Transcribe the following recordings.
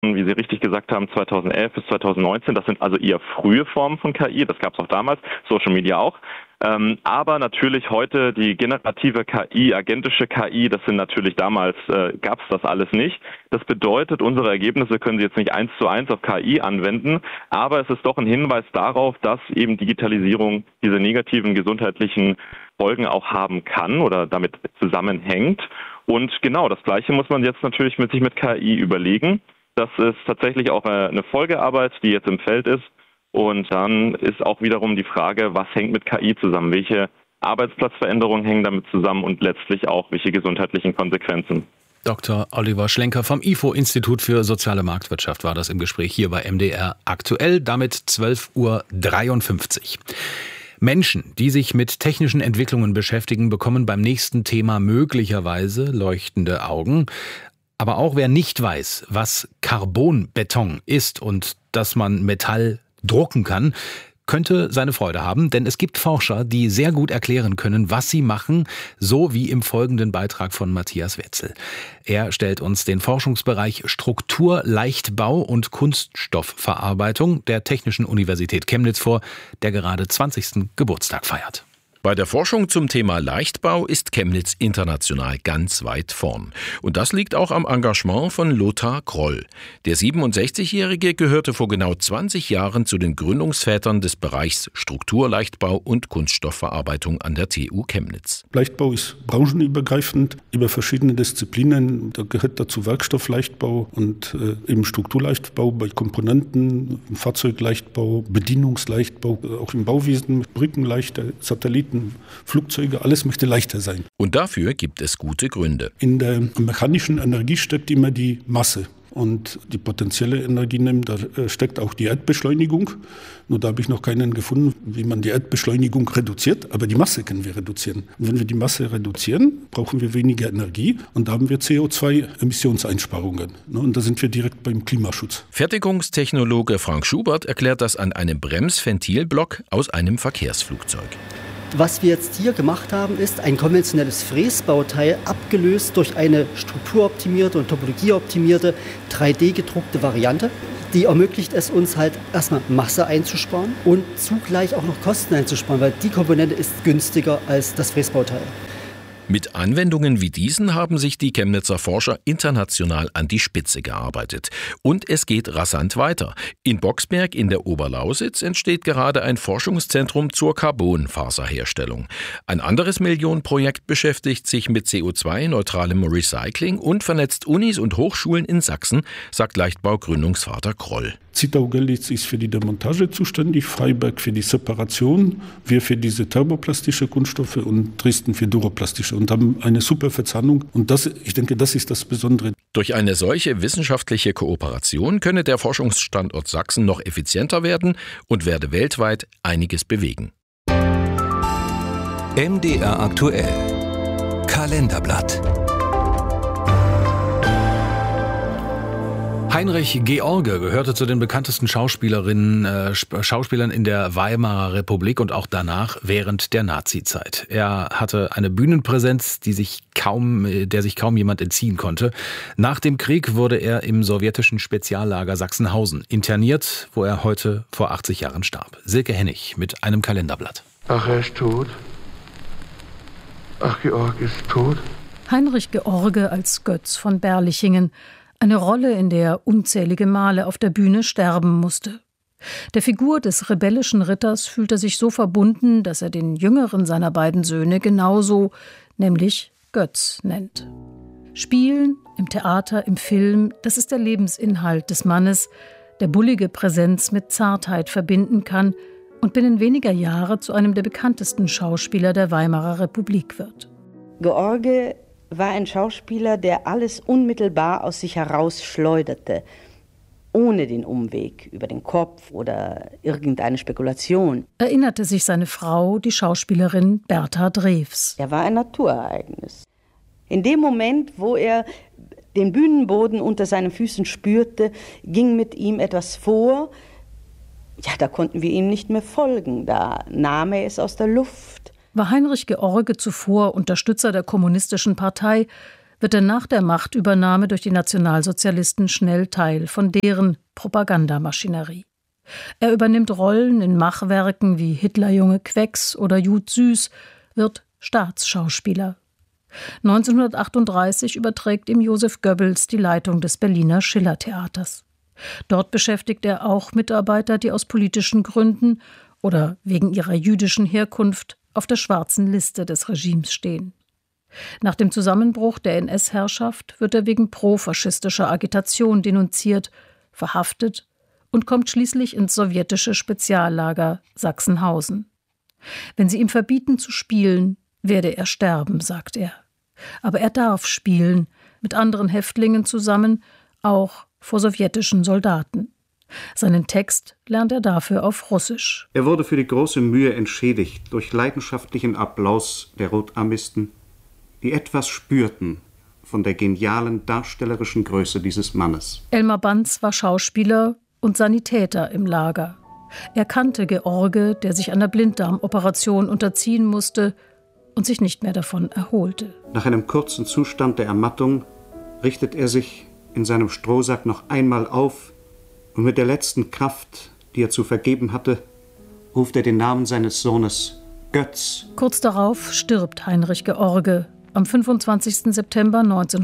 wie Sie richtig gesagt haben, 2011 bis 2019. Das sind also eher frühe Formen von KI. Das gab es auch damals, Social Media auch. Aber natürlich heute die generative KI, agentische KI, das sind natürlich damals, gab es das alles nicht. Das bedeutet, unsere Ergebnisse können Sie jetzt nicht 1:1 auf KI anwenden, aber es ist doch ein Hinweis darauf, dass eben Digitalisierung diese negativen gesundheitlichen Folgen auch haben kann oder damit zusammenhängt. Und genau, das Gleiche muss man jetzt natürlich sich mit KI überlegen. Das ist tatsächlich auch eine Folgearbeit, die jetzt im Feld ist. Und dann ist auch wiederum die Frage, was hängt mit KI zusammen? Welche Arbeitsplatzveränderungen hängen damit zusammen und letztlich auch welche gesundheitlichen Konsequenzen? Dr. Oliver Schlenker vom IFO-Institut für soziale Marktwirtschaft war das im Gespräch hier bei MDR aktuell, damit 12:53 Uhr. Menschen, die sich mit technischen Entwicklungen beschäftigen, bekommen beim nächsten Thema möglicherweise leuchtende Augen. Aber auch wer nicht weiß, was Carbonbeton ist und dass man Metall drucken kann, könnte seine Freude haben, denn es gibt Forscher, die sehr gut erklären können, was sie machen, so wie im folgenden Beitrag von Matthias Wetzel. Er stellt uns den Forschungsbereich Strukturleichtbau und Kunststoffverarbeitung der Technischen Universität Chemnitz vor, der gerade 20. Geburtstag feiert. Bei der Forschung zum Thema Leichtbau ist Chemnitz international ganz weit vorn. Und das liegt auch am Engagement von Lothar Kroll. Der 67-Jährige gehörte vor genau 20 Jahren zu den Gründungsvätern des Bereichs Strukturleichtbau und Kunststoffverarbeitung an der TU Chemnitz. Leichtbau ist branchenübergreifend über verschiedene Disziplinen. Da gehört dazu Werkstoffleichtbau und eben Strukturleichtbau bei Komponenten, Fahrzeugleichtbau, Bedienungsleichtbau, auch im Bauwesen mit Brückenleichter, Satelliten, Flugzeuge, alles möchte leichter sein. Und dafür gibt es gute Gründe. In der mechanischen Energie steckt immer die Masse und die potenzielle Energie nimmt. Da steckt auch die Erdbeschleunigung. Nur da habe ich noch keinen gefunden, wie man die Erdbeschleunigung reduziert. Aber die Masse können wir reduzieren. Und wenn wir die Masse reduzieren, brauchen wir weniger Energie. Und da haben wir CO2-Emissionseinsparungen. Und da sind wir direkt beim Klimaschutz. Fertigungstechnologe Frank Schubert erklärt das an einem Bremsventilblock aus einem Verkehrsflugzeug. Was wir jetzt hier gemacht haben, ist ein konventionelles Fräsbauteil abgelöst durch eine strukturoptimierte und topologieoptimierte 3D-gedruckte Variante. Die ermöglicht es uns halt erstmal Masse einzusparen und zugleich auch noch Kosten einzusparen, weil die Komponente ist günstiger als das Fräsbauteil. Mit Anwendungen wie diesen haben sich die Chemnitzer Forscher international an die Spitze gearbeitet. Und es geht rasant weiter. In Boxberg in der Oberlausitz entsteht gerade ein Forschungszentrum zur Carbonfaserherstellung. Ein anderes Millionenprojekt beschäftigt sich mit CO2-neutralem Recycling und vernetzt Unis und Hochschulen in Sachsen, sagt Leichtbau-Gründungsvater Kroll. Zittau-Görlitz ist für die Demontage zuständig, Freiberg für die Separation, wir für diese thermoplastische Kunststoffe und Dresden für duroplastische und haben eine super Verzahnung. Und ich denke, das ist das Besondere. Durch eine solche wissenschaftliche Kooperation könne der Forschungsstandort Sachsen noch effizienter werden und werde weltweit einiges bewegen. MDR aktuell. Kalenderblatt. Heinrich George gehörte zu den bekanntesten Schauspielern in der Weimarer Republik und auch danach während der Nazizeit. Er hatte eine Bühnenpräsenz, der sich kaum jemand entziehen konnte. Nach dem Krieg wurde er im sowjetischen Speziallager Sachsenhausen interniert, wo er heute vor 80 Jahren starb. Silke Hennig mit einem Kalenderblatt. Ach, er ist tot. Ach, George ist tot. Heinrich George als Götz von Berlichingen. Eine Rolle, in der er unzählige Male auf der Bühne sterben musste. Der Figur des rebellischen Ritters fühlt er sich so verbunden, dass er den jüngeren seiner beiden Söhne genauso, nämlich Götz, nennt. Spielen, im Theater, im Film, das ist der Lebensinhalt des Mannes, der bullige Präsenz mit Zartheit verbinden kann und binnen weniger Jahre zu einem der bekanntesten Schauspieler der Weimarer Republik wird. George war ein Schauspieler, der alles unmittelbar aus sich herausschleuderte, ohne den Umweg über den Kopf oder irgendeine Spekulation. Erinnerte sich seine Frau, die Schauspielerin Bertha Drews. Er war ein Naturereignis. In dem Moment, wo er den Bühnenboden unter seinen Füßen spürte, ging mit ihm etwas vor. Ja, da konnten wir ihm nicht mehr folgen, da nahm er es aus der Luft. War Heinrich George zuvor Unterstützer der Kommunistischen Partei, wird er nach der Machtübernahme durch die Nationalsozialisten schnell Teil von deren Propagandamaschinerie. Er übernimmt Rollen in Machwerken wie Hitlerjunge Quecks oder Jud Süß, wird Staatsschauspieler. 1938 überträgt ihm Joseph Goebbels die Leitung des Berliner Schillertheaters. Dort beschäftigt er auch Mitarbeiter, die aus politischen Gründen oder wegen ihrer jüdischen Herkunft auf der schwarzen Liste des Regimes stehen. Nach dem Zusammenbruch der NS-Herrschaft wird er wegen profaschistischer Agitation denunziert, verhaftet und kommt schließlich ins sowjetische Speziallager Sachsenhausen. Wenn sie ihm verbieten zu spielen, werde er sterben, sagt er. Aber er darf spielen, mit anderen Häftlingen zusammen, auch vor sowjetischen Soldaten. Seinen Text lernt er dafür auf Russisch. Er wurde für die große Mühe entschädigt durch leidenschaftlichen Applaus der Rotarmisten, die etwas spürten von der genialen darstellerischen Größe dieses Mannes. Elmar Banz war Schauspieler und Sanitäter im Lager. Er kannte George, der sich einer Blinddarmoperation unterziehen musste und sich nicht mehr davon erholte. Nach einem kurzen Zustand der Ermattung richtet er sich in seinem Strohsack noch einmal auf und mit der letzten Kraft, die er zu vergeben hatte, ruft er den Namen seines Sohnes Götz. Kurz darauf stirbt Heinrich George am 25. September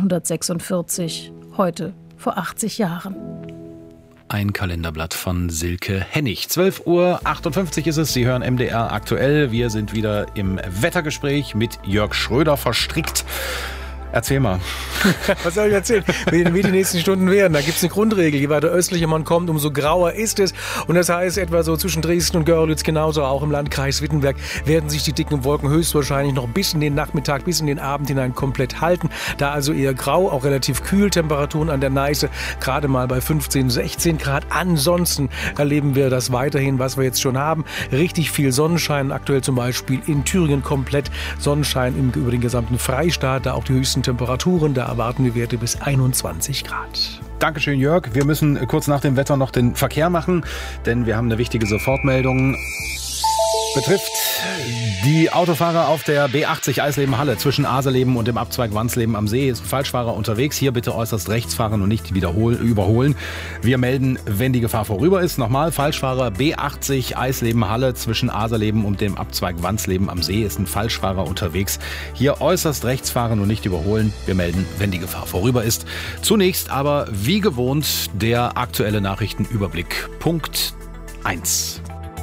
1946, heute vor 80 Jahren. Ein Kalenderblatt von Silke Hennig. 12:58 Uhr ist es. Sie hören MDR aktuell. Wir sind wieder im Wettergespräch mit Jörg Schröder verstrickt. Erzähl mal. Was soll ich erzählen? Wie die nächsten Stunden werden. Da gibt es eine Grundregel. Je weiter östlicher man kommt, umso grauer ist es. Und das heißt, etwa so zwischen Dresden und Görlitz, genauso auch im Landkreis Wittenberg, werden sich die dicken Wolken höchstwahrscheinlich noch bis in den Nachmittag, bis in den Abend hinein komplett halten. Da also eher grau, auch relativ kühl. Temperaturen an der Neiße gerade mal bei 15, 16 Grad. Ansonsten erleben wir das weiterhin, was wir jetzt schon haben. Richtig viel Sonnenschein. Aktuell zum Beispiel in Thüringen komplett Sonnenschein über den gesamten Freistaat. Da auch die höchsten Temperaturen, da erwarten wir Werte bis 21 Grad. Dankeschön, Jörg. Wir müssen kurz nach dem Wetter noch den Verkehr machen, denn wir haben eine wichtige Sofortmeldung. Betrifft die Autofahrer auf der B80 Eisleben-Halle zwischen Aserleben und dem Abzweig Wansleben am See. Ist ein Falschfahrer unterwegs. Hier bitte äußerst rechts fahren und nicht überholen. Wir melden, wenn die Gefahr vorüber ist. Nochmal, Falschfahrer B80 Eisleben-Halle zwischen Aserleben und dem Abzweig Wansleben am See. Ist ein Falschfahrer unterwegs. Hier äußerst rechts fahren und nicht überholen. Wir melden, wenn die Gefahr vorüber ist. Zunächst aber, wie gewohnt, der aktuelle Nachrichtenüberblick. Punkt 1.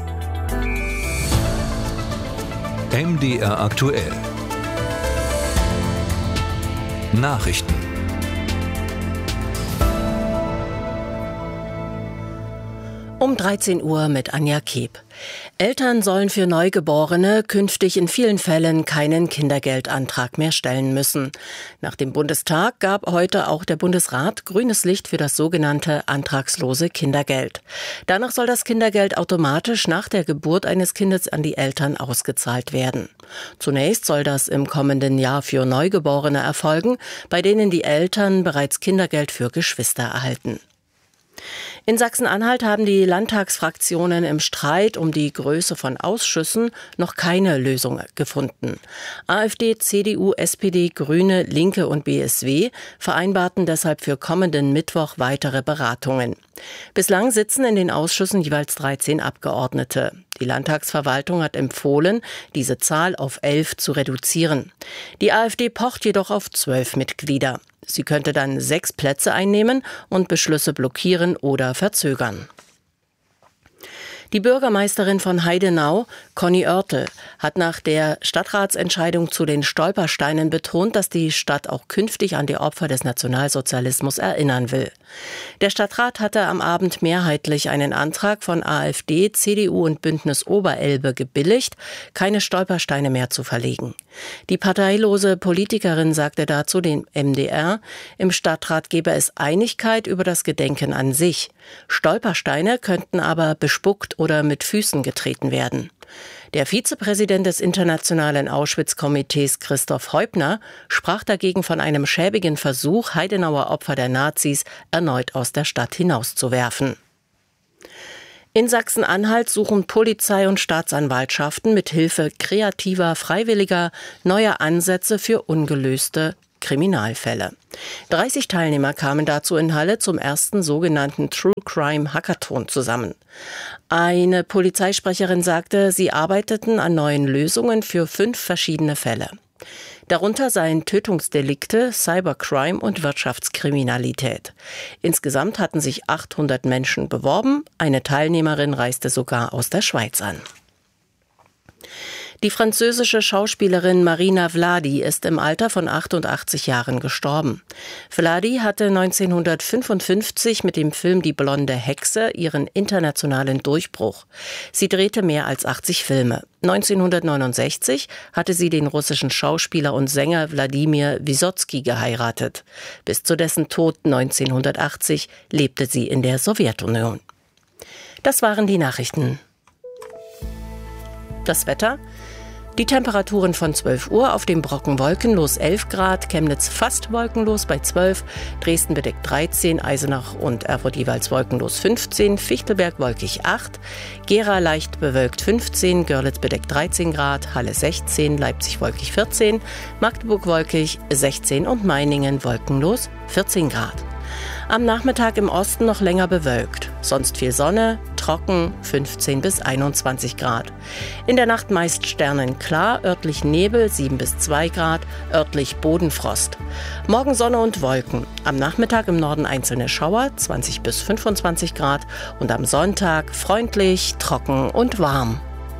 MDR aktuell. Nachrichten. Um 13 Uhr mit Anja Keb. Eltern sollen für Neugeborene künftig in vielen Fällen keinen Kindergeldantrag mehr stellen müssen. Nach dem Bundestag gab heute auch der Bundesrat grünes Licht für das sogenannte antragslose Kindergeld. Danach soll das Kindergeld automatisch nach der Geburt eines Kindes an die Eltern ausgezahlt werden. Zunächst soll das im kommenden Jahr für Neugeborene erfolgen, bei denen die Eltern bereits Kindergeld für Geschwister erhalten. In Sachsen-Anhalt haben die Landtagsfraktionen im Streit um die Größe von Ausschüssen noch keine Lösung gefunden. AfD, CDU, SPD, Grüne, Linke und BSW vereinbarten deshalb für kommenden Mittwoch weitere Beratungen. Bislang sitzen in den Ausschüssen jeweils 13 Abgeordnete. Die Landtagsverwaltung hat empfohlen, diese Zahl auf 11 zu reduzieren. Die AfD pocht jedoch auf 12 Mitglieder. Sie könnte dann 6 Plätze einnehmen und Beschlüsse blockieren oder verzögern. Die Bürgermeisterin von Heidenau, Conny Oertel, hat nach der Stadtratsentscheidung zu den Stolpersteinen betont, dass die Stadt auch künftig an die Opfer des Nationalsozialismus erinnern will. Der Stadtrat hatte am Abend mehrheitlich einen Antrag von AfD, CDU und Bündnis Oberelbe gebilligt, keine Stolpersteine mehr zu verlegen. Die parteilose Politikerin sagte dazu dem MDR, im Stadtrat gebe es Einigkeit über das Gedenken an sich. Stolpersteine könnten aber bespuckt oder mit Füßen getreten werden. Der Vizepräsident des Internationalen Auschwitz-Komitees, Christoph Heubner, sprach dagegen von einem schäbigen Versuch, Heidenauer Opfer der Nazis erneut aus der Stadt hinauszuwerfen. In Sachsen-Anhalt suchen Polizei und Staatsanwaltschaften mit Hilfe kreativer Freiwilliger neue Ansätze für ungelöste Kriminalfälle. 30 Teilnehmer kamen dazu in Halle zum ersten sogenannten True Crime Hackathon zusammen. Eine Polizeisprecherin sagte, sie arbeiteten an neuen Lösungen für 5 verschiedene Fälle. Darunter seien Tötungsdelikte, Cybercrime und Wirtschaftskriminalität. Insgesamt hatten sich 800 Menschen beworben. Eine Teilnehmerin reiste sogar aus der Schweiz an. Die französische Schauspielerin Marina Vladi ist im Alter von 88 Jahren gestorben. Vladi hatte 1955 mit dem Film Die blonde Hexe ihren internationalen Durchbruch. Sie drehte mehr als 80 Filme. 1969 hatte sie den russischen Schauspieler und Sänger Wladimir Wysotsky geheiratet. Bis zu dessen Tod 1980 lebte sie in der Sowjetunion. Das waren die Nachrichten. Das Wetter? Die Temperaturen von 12 Uhr auf dem Brocken wolkenlos 11 Grad, Chemnitz fast wolkenlos bei 12, Dresden bedeckt 13, Eisenach und Erfurt jeweils wolkenlos 15, Fichtelberg wolkig 8, Gera leicht bewölkt 15, Görlitz bedeckt 13 Grad, Halle 16, Leipzig wolkig 14, Magdeburg wolkig 16 und Meiningen wolkenlos 14 Grad. Am Nachmittag im Osten noch länger bewölkt. Sonst viel Sonne, trocken, 15 bis 21 Grad. In der Nacht meist sternenklar, örtlich Nebel, 7 bis 2 Grad, örtlich Bodenfrost. Morgen Sonne und Wolken. Am Nachmittag im Norden einzelne Schauer, 20 bis 25 Grad. Und am Sonntag freundlich, trocken und warm.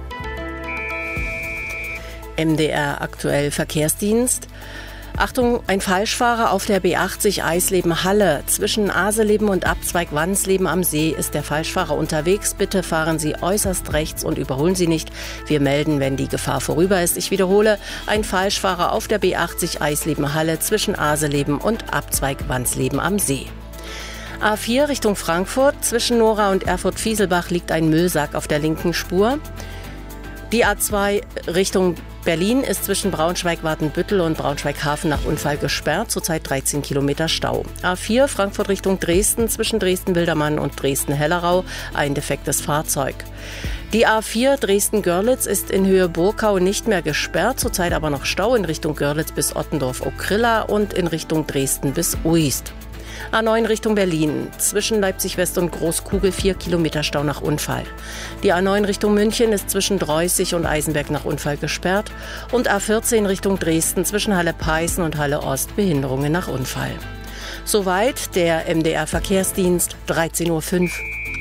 MDR aktuell Verkehrsdienst. Achtung, ein Falschfahrer auf der B80 Eisleben-Halle. Zwischen Aseleben und Abzweig Wansleben am See ist der Falschfahrer unterwegs. Bitte fahren Sie äußerst rechts und überholen Sie nicht. Wir melden, wenn die Gefahr vorüber ist. Ich wiederhole, ein Falschfahrer auf der B80 Eisleben-Halle zwischen Aseleben und Abzweig Wansleben am See. A4 Richtung Frankfurt. Zwischen Nora und Erfurt-Fieselbach liegt ein Müllsack auf der linken Spur. Die A2 Richtung Berlin ist zwischen Braunschweig-Watenbüttel und Braunschweig-Hafen nach Unfall gesperrt, zurzeit 13 Kilometer Stau. A4 Frankfurt Richtung Dresden, zwischen Dresden-Wildermann und Dresden-Hellerau, ein defektes Fahrzeug. Die A4 Dresden-Görlitz ist in Höhe Burkau nicht mehr gesperrt, zurzeit aber noch Stau in Richtung Görlitz bis Ottendorf-Okrilla und in Richtung Dresden bis Uist. A9 Richtung Berlin, zwischen Leipzig-West und Großkugel 4 Kilometer Stau nach Unfall. Die A9 Richtung München ist zwischen Dreußig und Eisenberg nach Unfall gesperrt. Und A14 Richtung Dresden zwischen Halle-Peißen und Halle-Ost Behinderungen nach Unfall. Soweit der MDR Verkehrsdienst, 13.05 Uhr.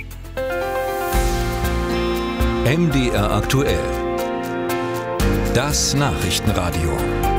MDR aktuell. Das Nachrichtenradio.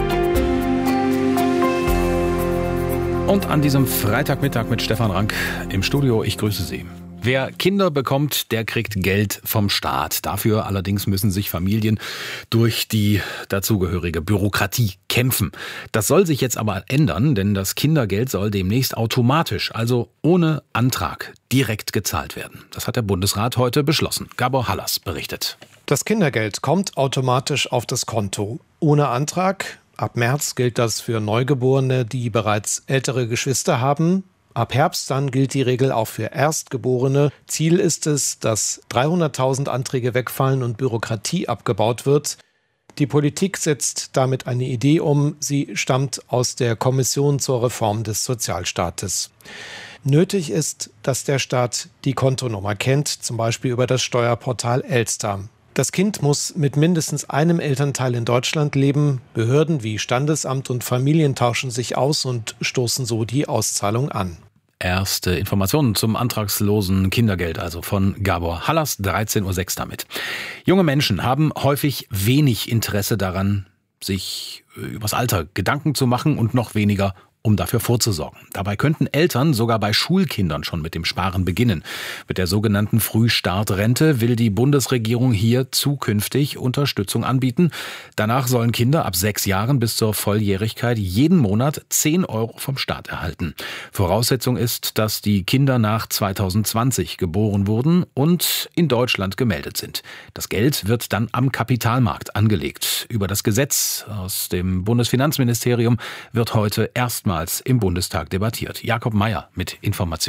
Und an diesem Freitagmittag mit Stefan Rank im Studio, ich grüße Sie. Wer Kinder bekommt, der kriegt Geld vom Staat. Dafür allerdings müssen sich Familien durch die dazugehörige Bürokratie kämpfen. Das soll sich jetzt aber ändern, denn das Kindergeld soll demnächst automatisch, also ohne Antrag, direkt gezahlt werden. Das hat der Bundesrat heute beschlossen. Gabor Hallas berichtet. Das Kindergeld kommt automatisch auf das Konto, ohne Antrag. Ab März gilt das für Neugeborene, die bereits ältere Geschwister haben. Ab Herbst dann gilt die Regel auch für Erstgeborene. Ziel ist es, dass 300.000 Anträge wegfallen und Bürokratie abgebaut wird. Die Politik setzt damit eine Idee um. Sie stammt aus der Kommission zur Reform des Sozialstaates. Nötig ist, dass der Staat die Kontonummer kennt, zum Beispiel über das Steuerportal Elster. Das Kind muss mit mindestens einem Elternteil in Deutschland leben. Behörden wie Standesamt und Familien tauschen sich aus und stoßen so die Auszahlung an. Erste Informationen zum antragslosen Kindergeld, also von Gabor Hallas, 13.06 Uhr damit. Junge Menschen haben häufig wenig Interesse daran, sich übers Alter Gedanken zu machen und noch weniger um dafür vorzusorgen. Dabei könnten Eltern sogar bei Schulkindern schon mit dem Sparen beginnen. Mit der sogenannten Frühstartrente will die Bundesregierung hier zukünftig Unterstützung anbieten. Danach sollen Kinder ab 6 Jahren bis zur Volljährigkeit jeden Monat 10 € vom Staat erhalten. Voraussetzung ist, dass die Kinder nach 2020 geboren wurden und in Deutschland gemeldet sind. Das Geld wird dann am Kapitalmarkt angelegt. Über das Gesetz aus dem Bundesfinanzministerium wird heute erstmals im Bundestag debattiert. Jakob Mayer mit Informationen.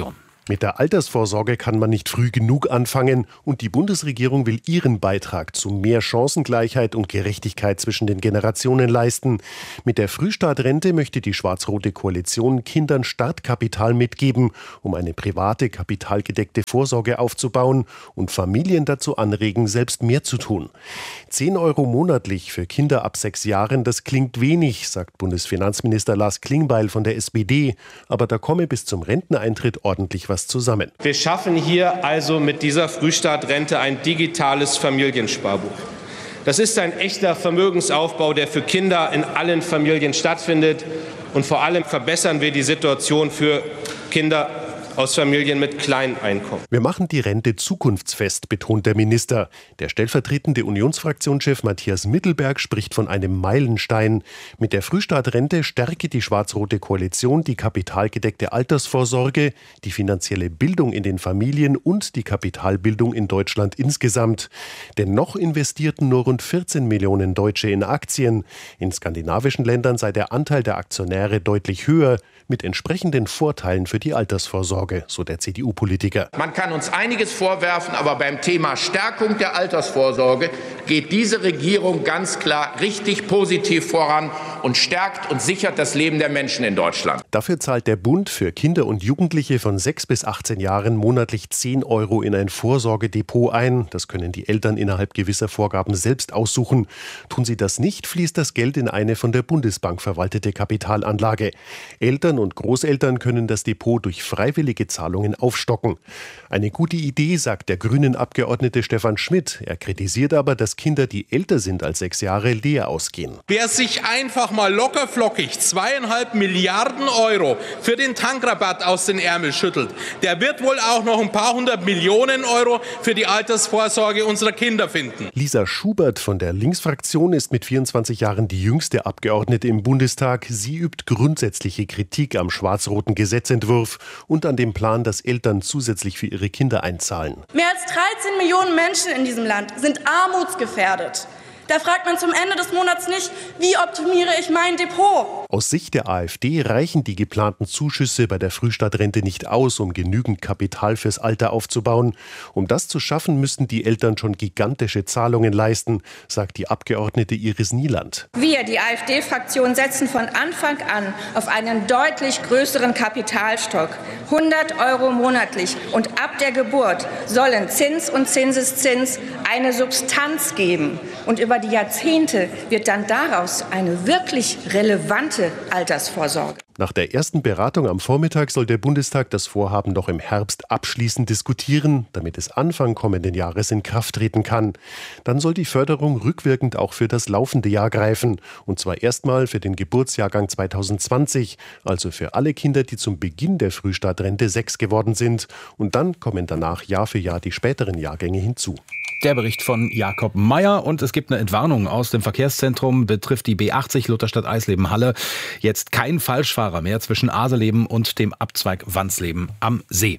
Mit der Altersvorsorge kann man nicht früh genug anfangen und die Bundesregierung will ihren Beitrag zu mehr Chancengleichheit und Gerechtigkeit zwischen den Generationen leisten. Mit der Frühstartrente möchte die schwarz-rote Koalition Kindern Startkapital mitgeben, um eine private, kapitalgedeckte Vorsorge aufzubauen und Familien dazu anregen, selbst mehr zu tun. 10 € monatlich für Kinder ab 6 Jahren, das klingt wenig, sagt Bundesfinanzminister Lars Klingbeil von der SPD. Aber da komme bis zum Renteneintritt ordentlich was zusammen. Wir schaffen hier also mit dieser Frühstartrente ein digitales Familiensparbuch. Das ist ein echter Vermögensaufbau, der für Kinder in allen Familien stattfindet. Und vor allem verbessern wir die Situation für Kinder aus Familien mit kleinen Einkommen. Wir machen die Rente zukunftsfest, betont der Minister. Der stellvertretende Unionsfraktionschef Matthias Mittelberg spricht von einem Meilenstein. Mit der Frühstartrente stärke die schwarz-rote Koalition die kapitalgedeckte Altersvorsorge, die finanzielle Bildung in den Familien und die Kapitalbildung in Deutschland insgesamt. Denn noch investierten nur rund 14 Millionen Deutsche in Aktien. In skandinavischen Ländern sei der Anteil der Aktionäre deutlich höher, mit entsprechenden Vorteilen für die Altersvorsorge, so der CDU-Politiker. Man kann uns einiges vorwerfen, aber beim Thema Stärkung der Altersvorsorge geht diese Regierung ganz klar richtig positiv voran und stärkt und sichert das Leben der Menschen in Deutschland. Dafür zahlt der Bund für Kinder und Jugendliche von 6 bis 18 Jahren monatlich 10 € in ein Vorsorgedepot ein. Das können die Eltern innerhalb gewisser Vorgaben selbst aussuchen. Tun sie das nicht, fließt das Geld in eine von der Bundesbank verwaltete Kapitalanlage. Eltern und Großeltern können das Depot durch freiwillige Zahlungen aufstocken. Eine gute Idee, sagt der Grünen-Abgeordnete Stefan Schmidt. Er kritisiert aber, dass Kinder, die älter sind als 6 Jahre, leer ausgehen. Wer sich einfach mal lockerflockig 2,5 Milliarden € für den Tankrabatt aus den Ärmel schüttelt, der wird wohl auch noch ein paar 100 Millionen € für die Altersvorsorge unserer Kinder finden. Lisa Schubert von der Linksfraktion ist mit 24 Jahren die jüngste Abgeordnete im Bundestag. Sie übt grundsätzliche Kritik am schwarz-roten Gesetzentwurf und an dem Plan, dass Eltern zusätzlich für ihre Kinder einzahlen. Mehr als 13 Millionen Menschen in diesem Land sind armutsgefährdet. Da fragt man zum Ende des Monats nicht, wie optimiere ich mein Depot? Aus Sicht der AfD reichen die geplanten Zuschüsse bei der Frühstartrente nicht aus, um genügend Kapital fürs Alter aufzubauen. Um das zu schaffen, müssten die Eltern schon gigantische Zahlungen leisten, sagt die Abgeordnete Iris Nieland. Wir, die AfD-Fraktion, setzen von Anfang an auf einen deutlich größeren Kapitalstock. 100 € monatlich und ab der Geburt sollen Zins und Zinseszins eine Substanz geben. Und über die Jahrzehnte wird dann daraus eine wirklich relevante Altersvorsorge. Nach der ersten Beratung am Vormittag soll der Bundestag das Vorhaben noch im Herbst abschließend diskutieren, damit es Anfang kommenden Jahres in Kraft treten kann. Dann soll die Förderung rückwirkend auch für das laufende Jahr greifen. Und zwar erstmal für den Geburtsjahrgang 2020, also für alle Kinder, die zum Beginn der Frühstartrente 6 geworden sind. Und dann kommen danach Jahr für Jahr die späteren Jahrgänge hinzu. Der Bericht von Jakob Meyer und es gibt eine Entwarnung aus dem Verkehrszentrum, betrifft die B80 Lutherstadt-Eisleben-Halle. Jetzt kein Falschfahrer mehr zwischen Aseleben und dem Abzweig Wansleben am See.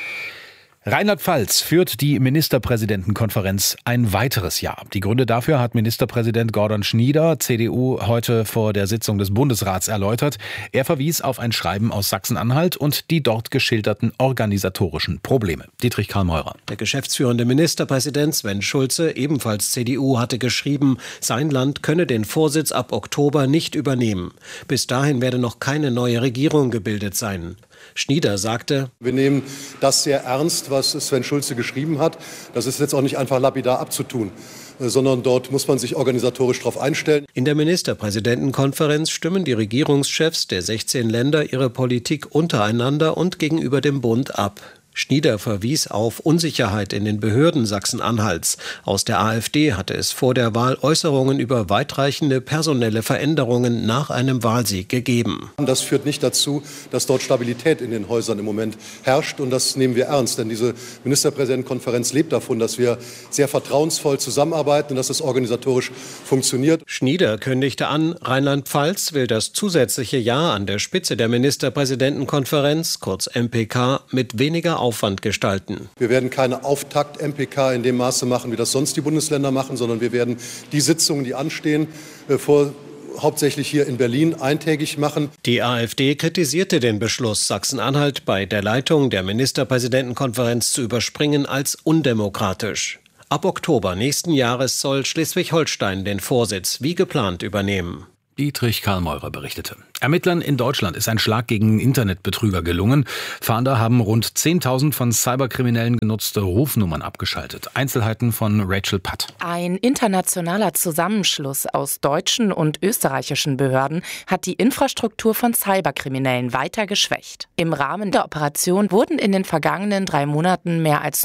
Rheinland-Pfalz führt die Ministerpräsidentenkonferenz ein weiteres Jahr. Die Gründe dafür hat Ministerpräsident Gordon Schnieder, CDU, heute vor der Sitzung des Bundesrats erläutert. Er verwies auf ein Schreiben aus Sachsen-Anhalt und die dort geschilderten organisatorischen Probleme. Dietrich Karl Meurer. Der geschäftsführende Ministerpräsident Sven Schulze, ebenfalls CDU, hatte geschrieben, sein Land könne den Vorsitz ab Oktober nicht übernehmen. Bis dahin werde noch keine neue Regierung gebildet sein. Schnieder sagte: Wir nehmen das sehr ernst, was Sven Schulze geschrieben hat. Das ist jetzt auch nicht einfach lapidar abzutun, sondern dort muss man sich organisatorisch darauf einstellen. In der Ministerpräsidentenkonferenz stimmen die Regierungschefs der 16 Länder ihre Politik untereinander und gegenüber dem Bund ab. Schnieder verwies auf Unsicherheit in den Behörden Sachsen-Anhalts. Aus der AfD hatte es vor der Wahl Äußerungen über weitreichende personelle Veränderungen nach einem Wahlsieg gegeben. Das führt nicht dazu, dass dort Stabilität in den Häusern im Moment herrscht. Und das nehmen wir ernst. Denn diese Ministerpräsidentenkonferenz lebt davon, dass wir sehr vertrauensvoll zusammenarbeiten und dass es organisatorisch funktioniert. Schnieder kündigte an, Rheinland-Pfalz will das zusätzliche Jahr an der Spitze der Ministerpräsidentenkonferenz, kurz MPK, mit weniger Aufwand gestalten. Wir werden keine Auftakt-MPK in dem Maße machen, wie das sonst die Bundesländer machen, sondern wir werden die Sitzungen, die anstehen, vor hauptsächlich hier in Berlin eintägig machen. Die AfD kritisierte den Beschluss, Sachsen-Anhalt bei der Leitung der Ministerpräsidentenkonferenz zu überspringen, als undemokratisch. Ab Oktober nächsten Jahres soll Schleswig-Holstein den Vorsitz wie geplant übernehmen. Dietrich Karlmeurer berichtete. Ermittlern in Deutschland ist ein Schlag gegen Internetbetrüger gelungen. Fahnder haben rund 10.000 von Cyberkriminellen genutzte Rufnummern abgeschaltet. Einzelheiten von Rachel Patt. Ein internationaler Zusammenschluss aus deutschen und österreichischen Behörden hat die Infrastruktur von Cyberkriminellen weiter geschwächt. Im Rahmen der Operation wurden in den vergangenen 3 Monaten mehr als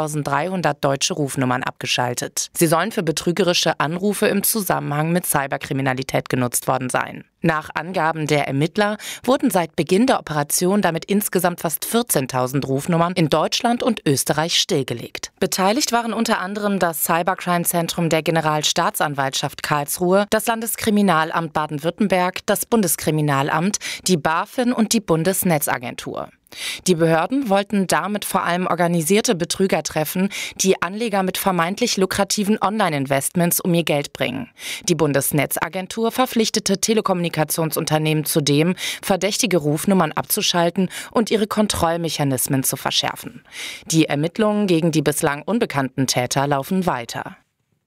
9.300 deutsche Rufnummern abgeschaltet. Sie sollen für betrügerische Anrufe im Zusammenhang mit Cyberkriminalität genutzt worden sein. Nach Angaben der Ermittler wurden seit Beginn der Operation damit insgesamt fast 14.000 Rufnummern in Deutschland und Österreich stillgelegt. Beteiligt waren unter anderem das Cybercrime-Zentrum der Generalstaatsanwaltschaft Karlsruhe, das Landeskriminalamt Baden-Württemberg, das Bundeskriminalamt, die BaFin und die Bundesnetzagentur. Die Behörden wollten damit vor allem organisierte Betrüger treffen, die Anleger mit vermeintlich lukrativen Online-Investments um ihr Geld bringen. Die Bundesnetzagentur verpflichtete Telekommunikationsunternehmen zudem, verdächtige Rufnummern abzuschalten und ihre Kontrollmechanismen zu verschärfen. Die Ermittlungen gegen die bislang unbekannten Täter laufen weiter.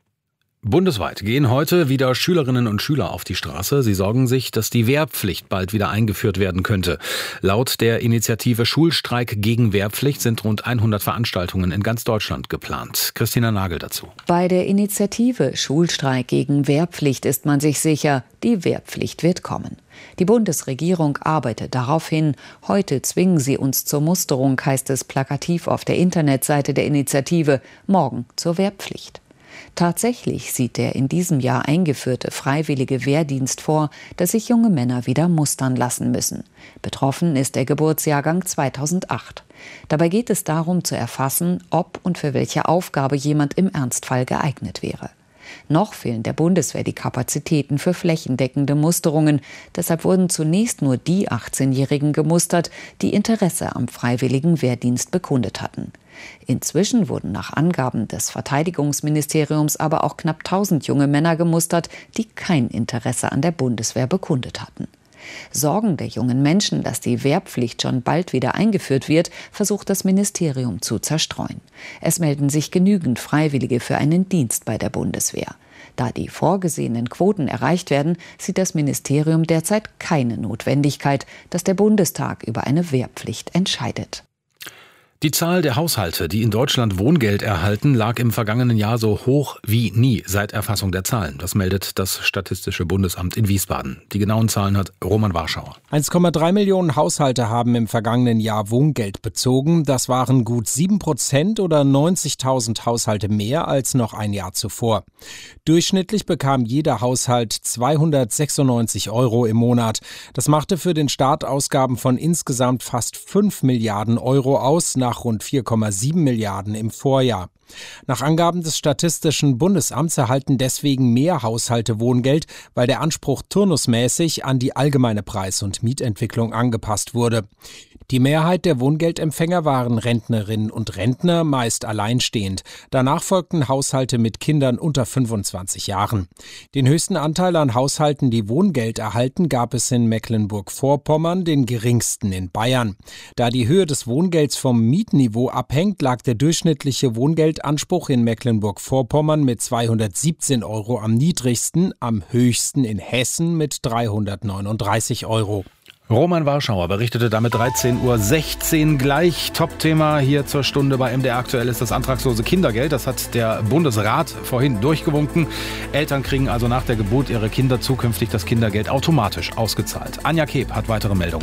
Bundesweit gehen heute wieder Schülerinnen und Schüler auf die Straße. Sie sorgen sich, dass die Wehrpflicht bald wieder eingeführt werden könnte. Laut der Initiative Schulstreik gegen Wehrpflicht sind rund 100 Veranstaltungen in ganz Deutschland geplant. Christina Nagel dazu. Bei der Initiative Schulstreik gegen Wehrpflicht ist man sich sicher, die Wehrpflicht wird kommen. Die Bundesregierung arbeitet darauf hin. Heute zwingen sie uns zur Musterung, heißt es plakativ auf der Internetseite der Initiative. Morgen zur Wehrpflicht. Tatsächlich sieht der in diesem Jahr eingeführte freiwillige Wehrdienst vor, dass sich junge Männer wieder mustern lassen müssen. Betroffen ist der Geburtsjahrgang 2008. Dabei geht es darum zu erfassen, ob und für welche Aufgabe jemand im Ernstfall geeignet wäre. Noch fehlen der Bundeswehr die Kapazitäten für flächendeckende Musterungen. Deshalb wurden zunächst nur die 18-Jährigen gemustert, die Interesse am freiwilligen Wehrdienst bekundet hatten. Inzwischen wurden nach Angaben des Verteidigungsministeriums aber auch knapp 1.000 junge Männer gemustert, die kein Interesse an der Bundeswehr bekundet hatten. Sorgen der jungen Menschen, dass die Wehrpflicht schon bald wieder eingeführt wird, versucht das Ministerium zu zerstreuen. Es melden sich genügend Freiwillige für einen Dienst bei der Bundeswehr. Da die vorgesehenen Quoten erreicht werden, sieht das Ministerium derzeit keine Notwendigkeit, dass der Bundestag über eine Wehrpflicht entscheidet. Die Zahl der Haushalte, die in Deutschland Wohngeld erhalten, lag im vergangenen Jahr so hoch wie nie seit Erfassung der Zahlen. Das meldet das Statistische Bundesamt in Wiesbaden. Die genauen Zahlen hat Roman Warschauer. 1,3 Millionen Haushalte haben im vergangenen Jahr Wohngeld bezogen. Das waren gut 7% oder 90.000 Haushalte mehr als noch ein Jahr zuvor. Durchschnittlich bekam jeder Haushalt 296 € im Monat. Das machte für den Staat Ausgaben von insgesamt fast 5 Milliarden € aus, nach rund 4,7 Milliarden im Vorjahr. Nach Angaben des Statistischen Bundesamts erhalten deswegen mehr Haushalte Wohngeld, weil der Anspruch turnusmäßig an die allgemeine Preis- und Mietentwicklung angepasst wurde. Die Mehrheit der Wohngeldempfänger waren Rentnerinnen und Rentner, meist alleinstehend. Danach folgten Haushalte mit Kindern unter 25 Jahren. Den höchsten Anteil an Haushalten, die Wohngeld erhalten, gab es in Mecklenburg-Vorpommern, den geringsten in Bayern. Da die Höhe des Wohngelds vom Mietniveau abhängt, lag der durchschnittliche Wohngeldanspruch in Mecklenburg-Vorpommern mit 217 € am niedrigsten, am höchsten in Hessen mit 339 €. Roman Warschauer berichtete damit 13:16 Uhr gleich. Top-Thema hier zur Stunde bei MDR aktuell ist das antragslose Kindergeld. Das hat der Bundesrat vorhin durchgewunken. Eltern kriegen also nach der Geburt ihrer Kinder zukünftig das Kindergeld automatisch ausgezahlt. Anja Keb hat weitere Meldungen.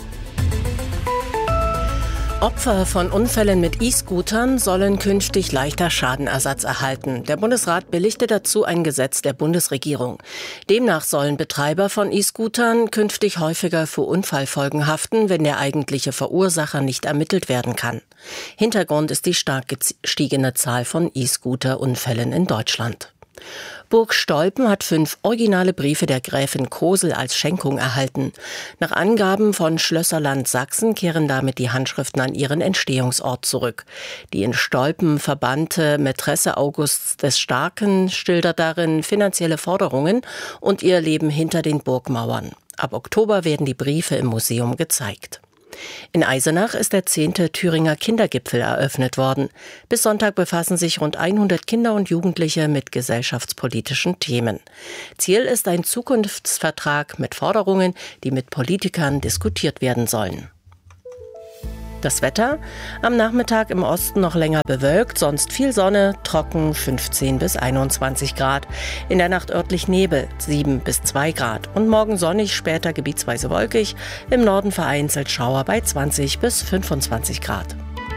Opfer von Unfällen mit E-Scootern sollen künftig leichter Schadenersatz erhalten. Der Bundesrat billigte dazu ein Gesetz der Bundesregierung. Demnach sollen Betreiber von E-Scootern künftig häufiger für Unfallfolgen haften, wenn der eigentliche Verursacher nicht ermittelt werden kann. Hintergrund ist die stark gestiegene Zahl von E-Scooter-Unfällen in Deutschland. Burg Stolpen hat 5 originale Briefe der Gräfin Kosel als Schenkung erhalten. Nach Angaben von Schlösserland Sachsen kehren damit die Handschriften an ihren Entstehungsort zurück. Die in Stolpen verbannte Mätresse Augusts des Starken schildert darin finanzielle Forderungen und ihr Leben hinter den Burgmauern. Ab Oktober werden die Briefe im Museum gezeigt. In Eisenach ist der 10. Thüringer Kindergipfel eröffnet worden. Bis Sonntag befassen sich rund 100 Kinder und Jugendliche mit gesellschaftspolitischen Themen. Ziel ist ein Zukunftsvertrag mit Forderungen, die mit Politikern diskutiert werden sollen. Das Wetter: am Nachmittag im Osten noch länger bewölkt, sonst viel Sonne, trocken 15 bis 21 Grad. In der Nacht örtlich Nebel 7 bis 2 Grad. Und morgen sonnig, später gebietsweise wolkig, im Norden vereinzelt Schauer bei 20 bis 25 Grad.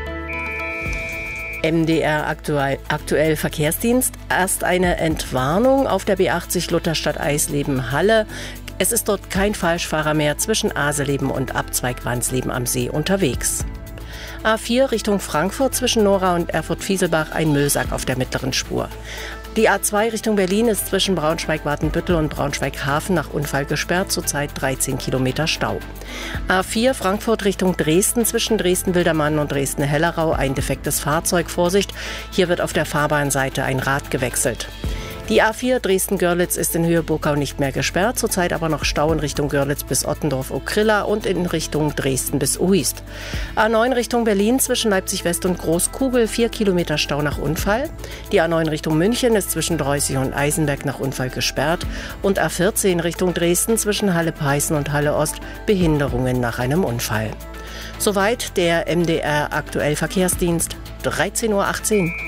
MDR aktuell Verkehrsdienst. Erst eine Entwarnung auf der B80 Lutherstadt-Eisleben-Halle. Es ist dort kein Falschfahrer mehr zwischen Aseleben und Abzweig Wansleben am See unterwegs. A4 Richtung Frankfurt zwischen Nora und Erfurt-Fieselbach ein Müllsack auf der mittleren Spur. Die A2 Richtung Berlin ist zwischen Braunschweig-Watenbüttel und Braunschweig-Hafen nach Unfall gesperrt, zurzeit 13 Kilometer Stau. A4 Frankfurt Richtung Dresden zwischen Dresden-Wildermann und Dresden-Hellerau ein defektes Fahrzeug, Vorsicht, hier wird auf der Fahrbahnseite ein Rad gewechselt. Die A4 Dresden-Görlitz ist in Höhe Burkau nicht mehr gesperrt, zurzeit aber noch Stau in Richtung Görlitz bis Ottendorf-Okrilla und in Richtung Dresden bis Uist. A9 Richtung Berlin zwischen Leipzig-West und Großkugel 4 Kilometer Stau nach Unfall. Die A9 Richtung München ist zwischen Dreußig und Eisenberg nach Unfall gesperrt. Und A14 Richtung Dresden zwischen Halle-Peißen und Halle-Ost Behinderungen nach einem Unfall. Soweit der MDR aktuell Verkehrsdienst, 13:18 Uhr.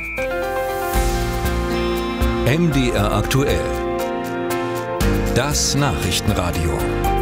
MDR aktuell. Das Nachrichtenradio.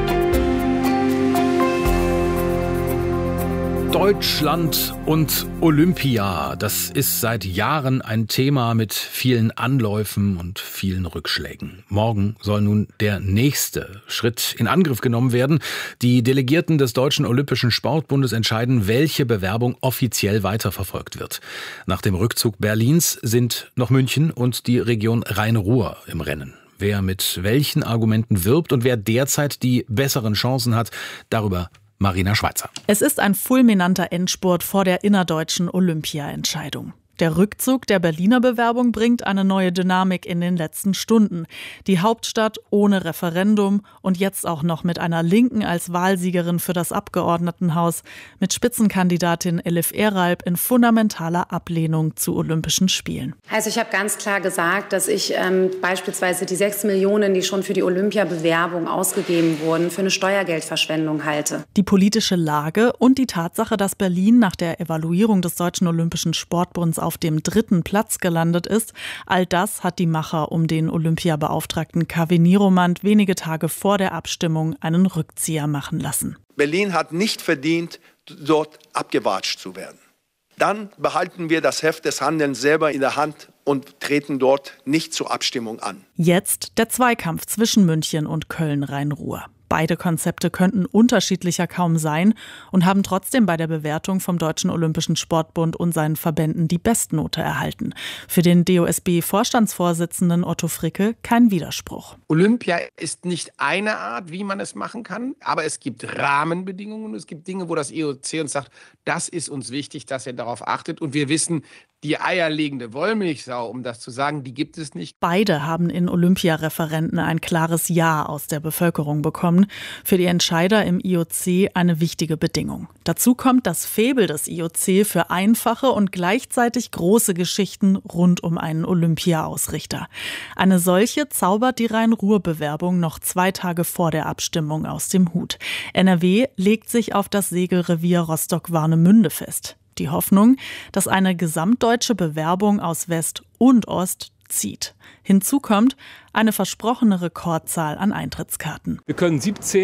Deutschland und Olympia, das ist seit Jahren ein Thema mit vielen Anläufen und vielen Rückschlägen. Morgen soll nun der nächste Schritt in Angriff genommen werden. Die Delegierten des Deutschen Olympischen Sportbundes entscheiden, welche Bewerbung offiziell weiterverfolgt wird. Nach dem Rückzug Berlins sind noch München und die Region Rhein-Ruhr im Rennen. Wer mit welchen Argumenten wirbt und wer derzeit die besseren Chancen hat, darüber Marina Schweizer. Es ist ein fulminanter Endspurt vor der innerdeutschen Olympia-Entscheidung. Der Rückzug der Berliner Bewerbung bringt eine neue Dynamik in den letzten Stunden. Die Hauptstadt ohne Referendum und jetzt auch noch mit einer Linken als Wahlsiegerin für das Abgeordnetenhaus, mit Spitzenkandidatin Elif Eralp in fundamentaler Ablehnung zu Olympischen Spielen. Also ich habe ganz klar gesagt, dass ich beispielsweise die 6 Millionen, die schon für die Olympia-Bewerbung ausgegeben wurden, für eine Steuergeldverschwendung halte. Die politische Lage und die Tatsache, dass Berlin nach der Evaluierung des Deutschen Olympischen Sportbunds auf dem 3. Platz gelandet ist, all das hat die Macher um den Olympiabeauftragten Kaveh Niromand wenige Tage vor der Abstimmung einen Rückzieher machen lassen. Berlin hat nicht verdient, dort abgewatscht zu werden. Dann behalten wir das Heft des Handelns selber in der Hand und treten dort nicht zur Abstimmung an. Jetzt der Zweikampf zwischen München und Köln-Rhein-Ruhr. Beide Konzepte könnten unterschiedlicher kaum sein und haben trotzdem bei der Bewertung vom Deutschen Olympischen Sportbund und seinen Verbänden die Bestnote erhalten. Für den DOSB-Vorstandsvorsitzenden Otto Fricke kein Widerspruch. Olympia ist nicht eine Art, wie man es machen kann, aber es gibt Rahmenbedingungen und es gibt Dinge, wo das IOC uns sagt, das ist uns wichtig, dass ihr darauf achtet. Und wir wissen, die eierlegende Wollmilchsau, um das zu sagen, die gibt es nicht. Beide haben in Olympiareferenten ein klares Ja aus der Bevölkerung bekommen. Für die Entscheider im IOC eine wichtige Bedingung. Dazu kommt das Faible des IOC für einfache und gleichzeitig große Geschichten rund um einen Olympia-Ausrichter. Eine solche zaubert die Rhein-Ruhr-Bewerbung noch 2 Tage vor der Abstimmung aus dem Hut. NRW legt sich auf das Segelrevier Rostock-Warnemünde fest. Die Hoffnung, dass eine gesamtdeutsche Bewerbung aus West und Ost zieht. Hinzu kommt eine versprochene Rekordzahl an Eintrittskarten. Wir können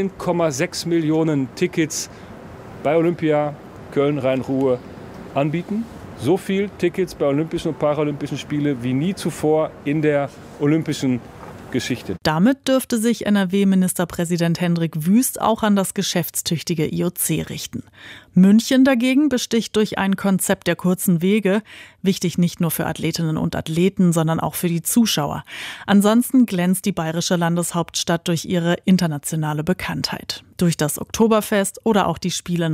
17,6 Millionen Tickets bei Olympia, Köln, Rhein-Ruhr anbieten. So viel Tickets bei Olympischen und Paralympischen Spielen wie nie zuvor in der olympischen Geschichte. Damit dürfte sich NRW-Ministerpräsident Hendrik Wüst auch an das geschäftstüchtige IOC richten. München dagegen besticht durch ein Konzept der kurzen Wege, wichtig nicht nur für Athletinnen und Athleten, sondern auch für die Zuschauer. Ansonsten glänzt die bayerische Landeshauptstadt durch ihre internationale Bekanntheit. Durch das Oktoberfest oder auch die Spiele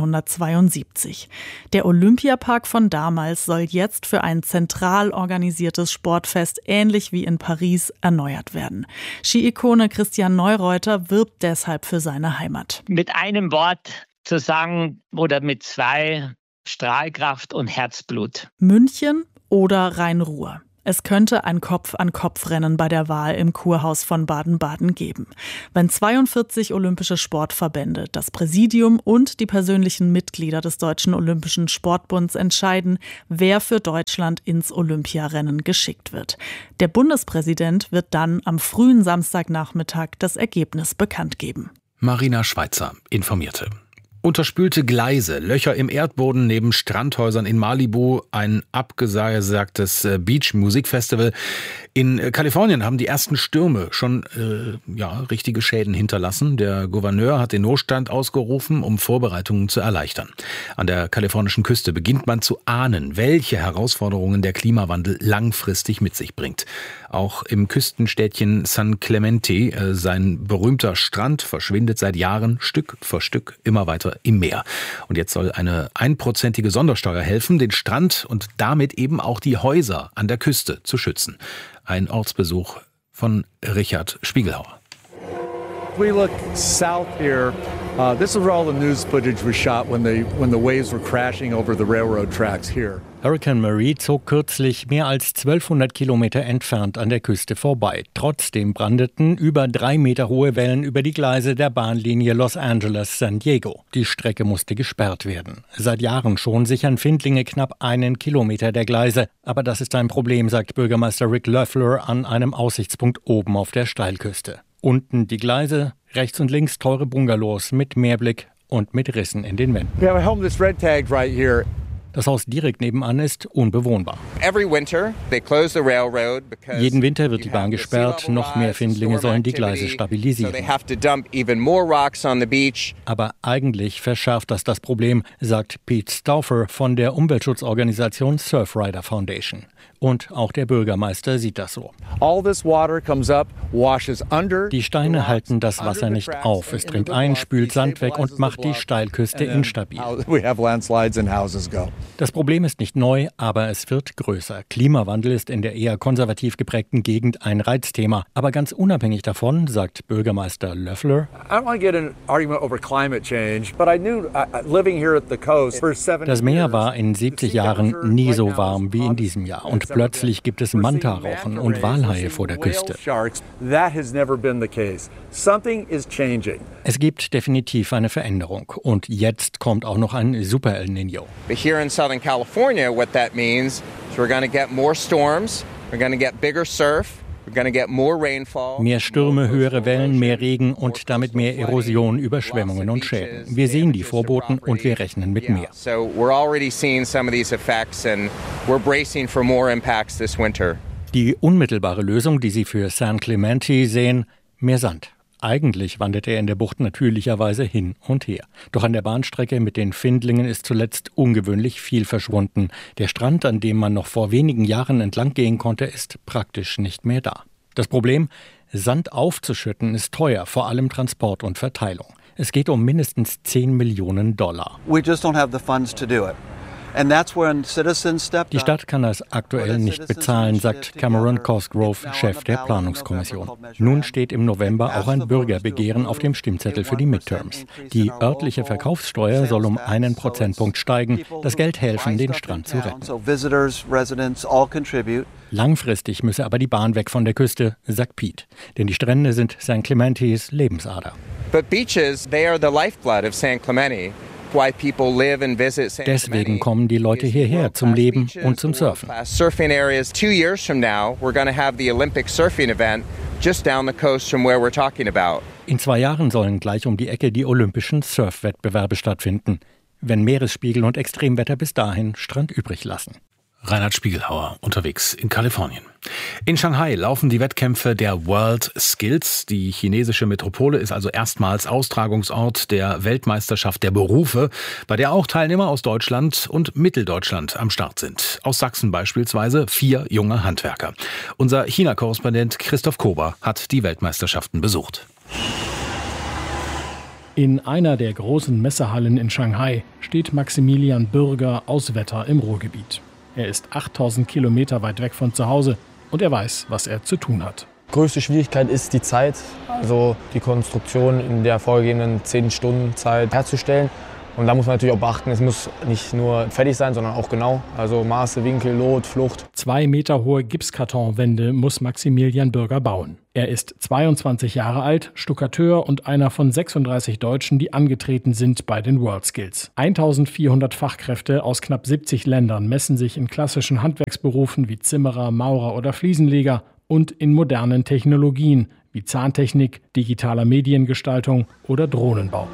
1972. Der Olympiapark von damals soll jetzt für ein zentral organisiertes Sportfest ähnlich wie in Paris erneuert werden. Ski-Ikone Christian Neureuter wirbt deshalb für seine Heimat. Mit einem Wort zu sagen oder mit zwei: Strahlkraft und Herzblut. München oder Rhein-Ruhr. Es könnte ein Kopf-an-Kopf-Rennen bei der Wahl im Kurhaus von Baden-Baden geben. Wenn 42 olympische Sportverbände, das Präsidium und die persönlichen Mitglieder des Deutschen Olympischen Sportbunds entscheiden, wer für Deutschland ins Olympiarennen geschickt wird. Der Bundespräsident wird dann am frühen Samstagnachmittag das Ergebnis bekannt geben. Marina Schweizer informierte. Unterspülte Gleise, Löcher im Erdboden neben Strandhäusern in Malibu, ein abgesagtes Beach-Musikfestival. In Kalifornien haben die ersten Stürme schon richtige Schäden hinterlassen. Der Gouverneur hat den Notstand ausgerufen, um Vorbereitungen zu erleichtern. An der kalifornischen Küste beginnt man zu ahnen, welche Herausforderungen der Klimawandel langfristig mit sich bringt. Auch im Küstenstädtchen San Clemente, sein berühmter Strand, verschwindet seit Jahren Stück für Stück immer weiter im Meer. Und jetzt soll eine 1%ige Sondersteuer helfen, den Strand und damit eben auch die Häuser an der Küste zu schützen. Ein Ortsbesuch von Richard Spiegelhauer. We look south here. This is where all the news footage was shot when the waves were crashing over the railroad tracks here. Hurricane Marie zog kürzlich mehr als 1200 Kilometer entfernt an der Küste vorbei. Trotzdem brandeten über 3 Meter hohe Wellen über die Gleise der Bahnlinie Los Angeles-San Diego. Die Strecke musste gesperrt werden. Seit Jahren schon sichern Findlinge knapp 1 Kilometer der Gleise. Aber das ist ein Problem, sagt Bürgermeister Rick Loeffler an einem Aussichtspunkt oben auf der Steilküste. Unten die Gleise, rechts und links teure Bungalows mit Meerblick und mit Rissen in den Wänden. We have a home that's red tagged right here. Das Haus direkt nebenan ist unbewohnbar. Jeden Winter wird die Bahn gesperrt, noch mehr Findlinge sollen die Gleise stabilisieren. Aber eigentlich verschärft das Problem, sagt Pete Stauffer von der Umweltschutzorganisation Surfrider Foundation. Und auch der Bürgermeister sieht das so. Die Steine halten das Wasser nicht auf. Es dringt ein, spült Sand weg und macht die Steilküste instabil. Das Problem ist nicht neu, aber es wird größer. Klimawandel ist in der eher konservativ geprägten Gegend ein Reizthema. Aber ganz unabhängig davon, sagt Bürgermeister Loeffler, das Meer war in 70 Jahren nie so warm wie in diesem Jahr. Und plötzlich gibt es Mantarauchen und Walhaie vor der Küste. Es gibt definitiv eine Veränderung. Und jetzt kommt auch noch ein Super El Niño. Here in Southern California, what that means is we're going to get more storms, we're going to get bigger surf. Mehr Stürme, höhere Wellen, mehr Regen und damit mehr Erosion, Überschwemmungen und Schäden. Wir sehen die Vorboten und wir rechnen mit mehr. Die unmittelbare Lösung, die Sie für San Clemente sehen, mehr Sand. Eigentlich wandert er in der Bucht natürlicherweise hin und her. Doch an der Bahnstrecke mit den Findlingen ist zuletzt ungewöhnlich viel verschwunden. Der Strand, an dem man noch vor wenigen Jahren entlang gehen konnte, ist praktisch nicht mehr da. Das Problem? Sand aufzuschütten ist teuer, vor allem Transport und Verteilung. Es geht um mindestens $10 Millionen. We just don't have the funds to do it. Die Stadt kann das aktuell nicht bezahlen, sagt Cameron Cosgrove, Chef der Planungskommission. Nun steht im November auch ein Bürgerbegehren auf dem Stimmzettel für die Midterms. Die örtliche Verkaufssteuer soll um 1 Prozentpunkt steigen. Das Geld helfen, den Strand zu retten. Langfristig müsse aber die Bahn weg von der Küste, sagt Pete. Denn die Strände sind San Clementes Lebensader. But beaches, they are the lifeblood of San Clemente. Deswegen kommen die Leute hierher zum Leben und zum Surfen. In 2 Jahren sollen gleich um die Ecke die olympischen Surfwettbewerbe stattfinden, wenn Meeresspiegel und Extremwetter bis dahin Strand übrig lassen. Reinhard Spiegelhauer unterwegs in Kalifornien. In Shanghai laufen die Wettkämpfe der World Skills. Die chinesische Metropole ist also erstmals Austragungsort der Weltmeisterschaft der Berufe, bei der auch Teilnehmer aus Deutschland und Mitteldeutschland am Start sind. Aus Sachsen beispielsweise 4 junge Handwerker. Unser China-Korrespondent Christoph Kober hat die Weltmeisterschaften besucht. In einer der großen Messehallen in Shanghai steht Maximilian Bürger aus Wetter im Ruhrgebiet. Er ist 8000 Kilometer weit weg von zu Hause und er weiß, was er zu tun hat. Größte Schwierigkeit ist die Zeit, also die Konstruktion in der vorgegebenen 10 Stunden Zeit herzustellen. Und da muss man natürlich auch beachten, es muss nicht nur fertig sein, sondern auch genau. Also Maße, Winkel, Lot, Flucht. 2 Meter hohe Gipskartonwände muss Maximilian Bürger bauen. Er ist 22 Jahre alt, Stuckateur und einer von 36 Deutschen, die angetreten sind bei den World Skills. 1400 Fachkräfte aus knapp 70 Ländern messen sich in klassischen Handwerksberufen wie Zimmerer, Maurer oder Fliesenleger und in modernen Technologien wie Zahntechnik, digitaler Mediengestaltung oder Drohnenbau.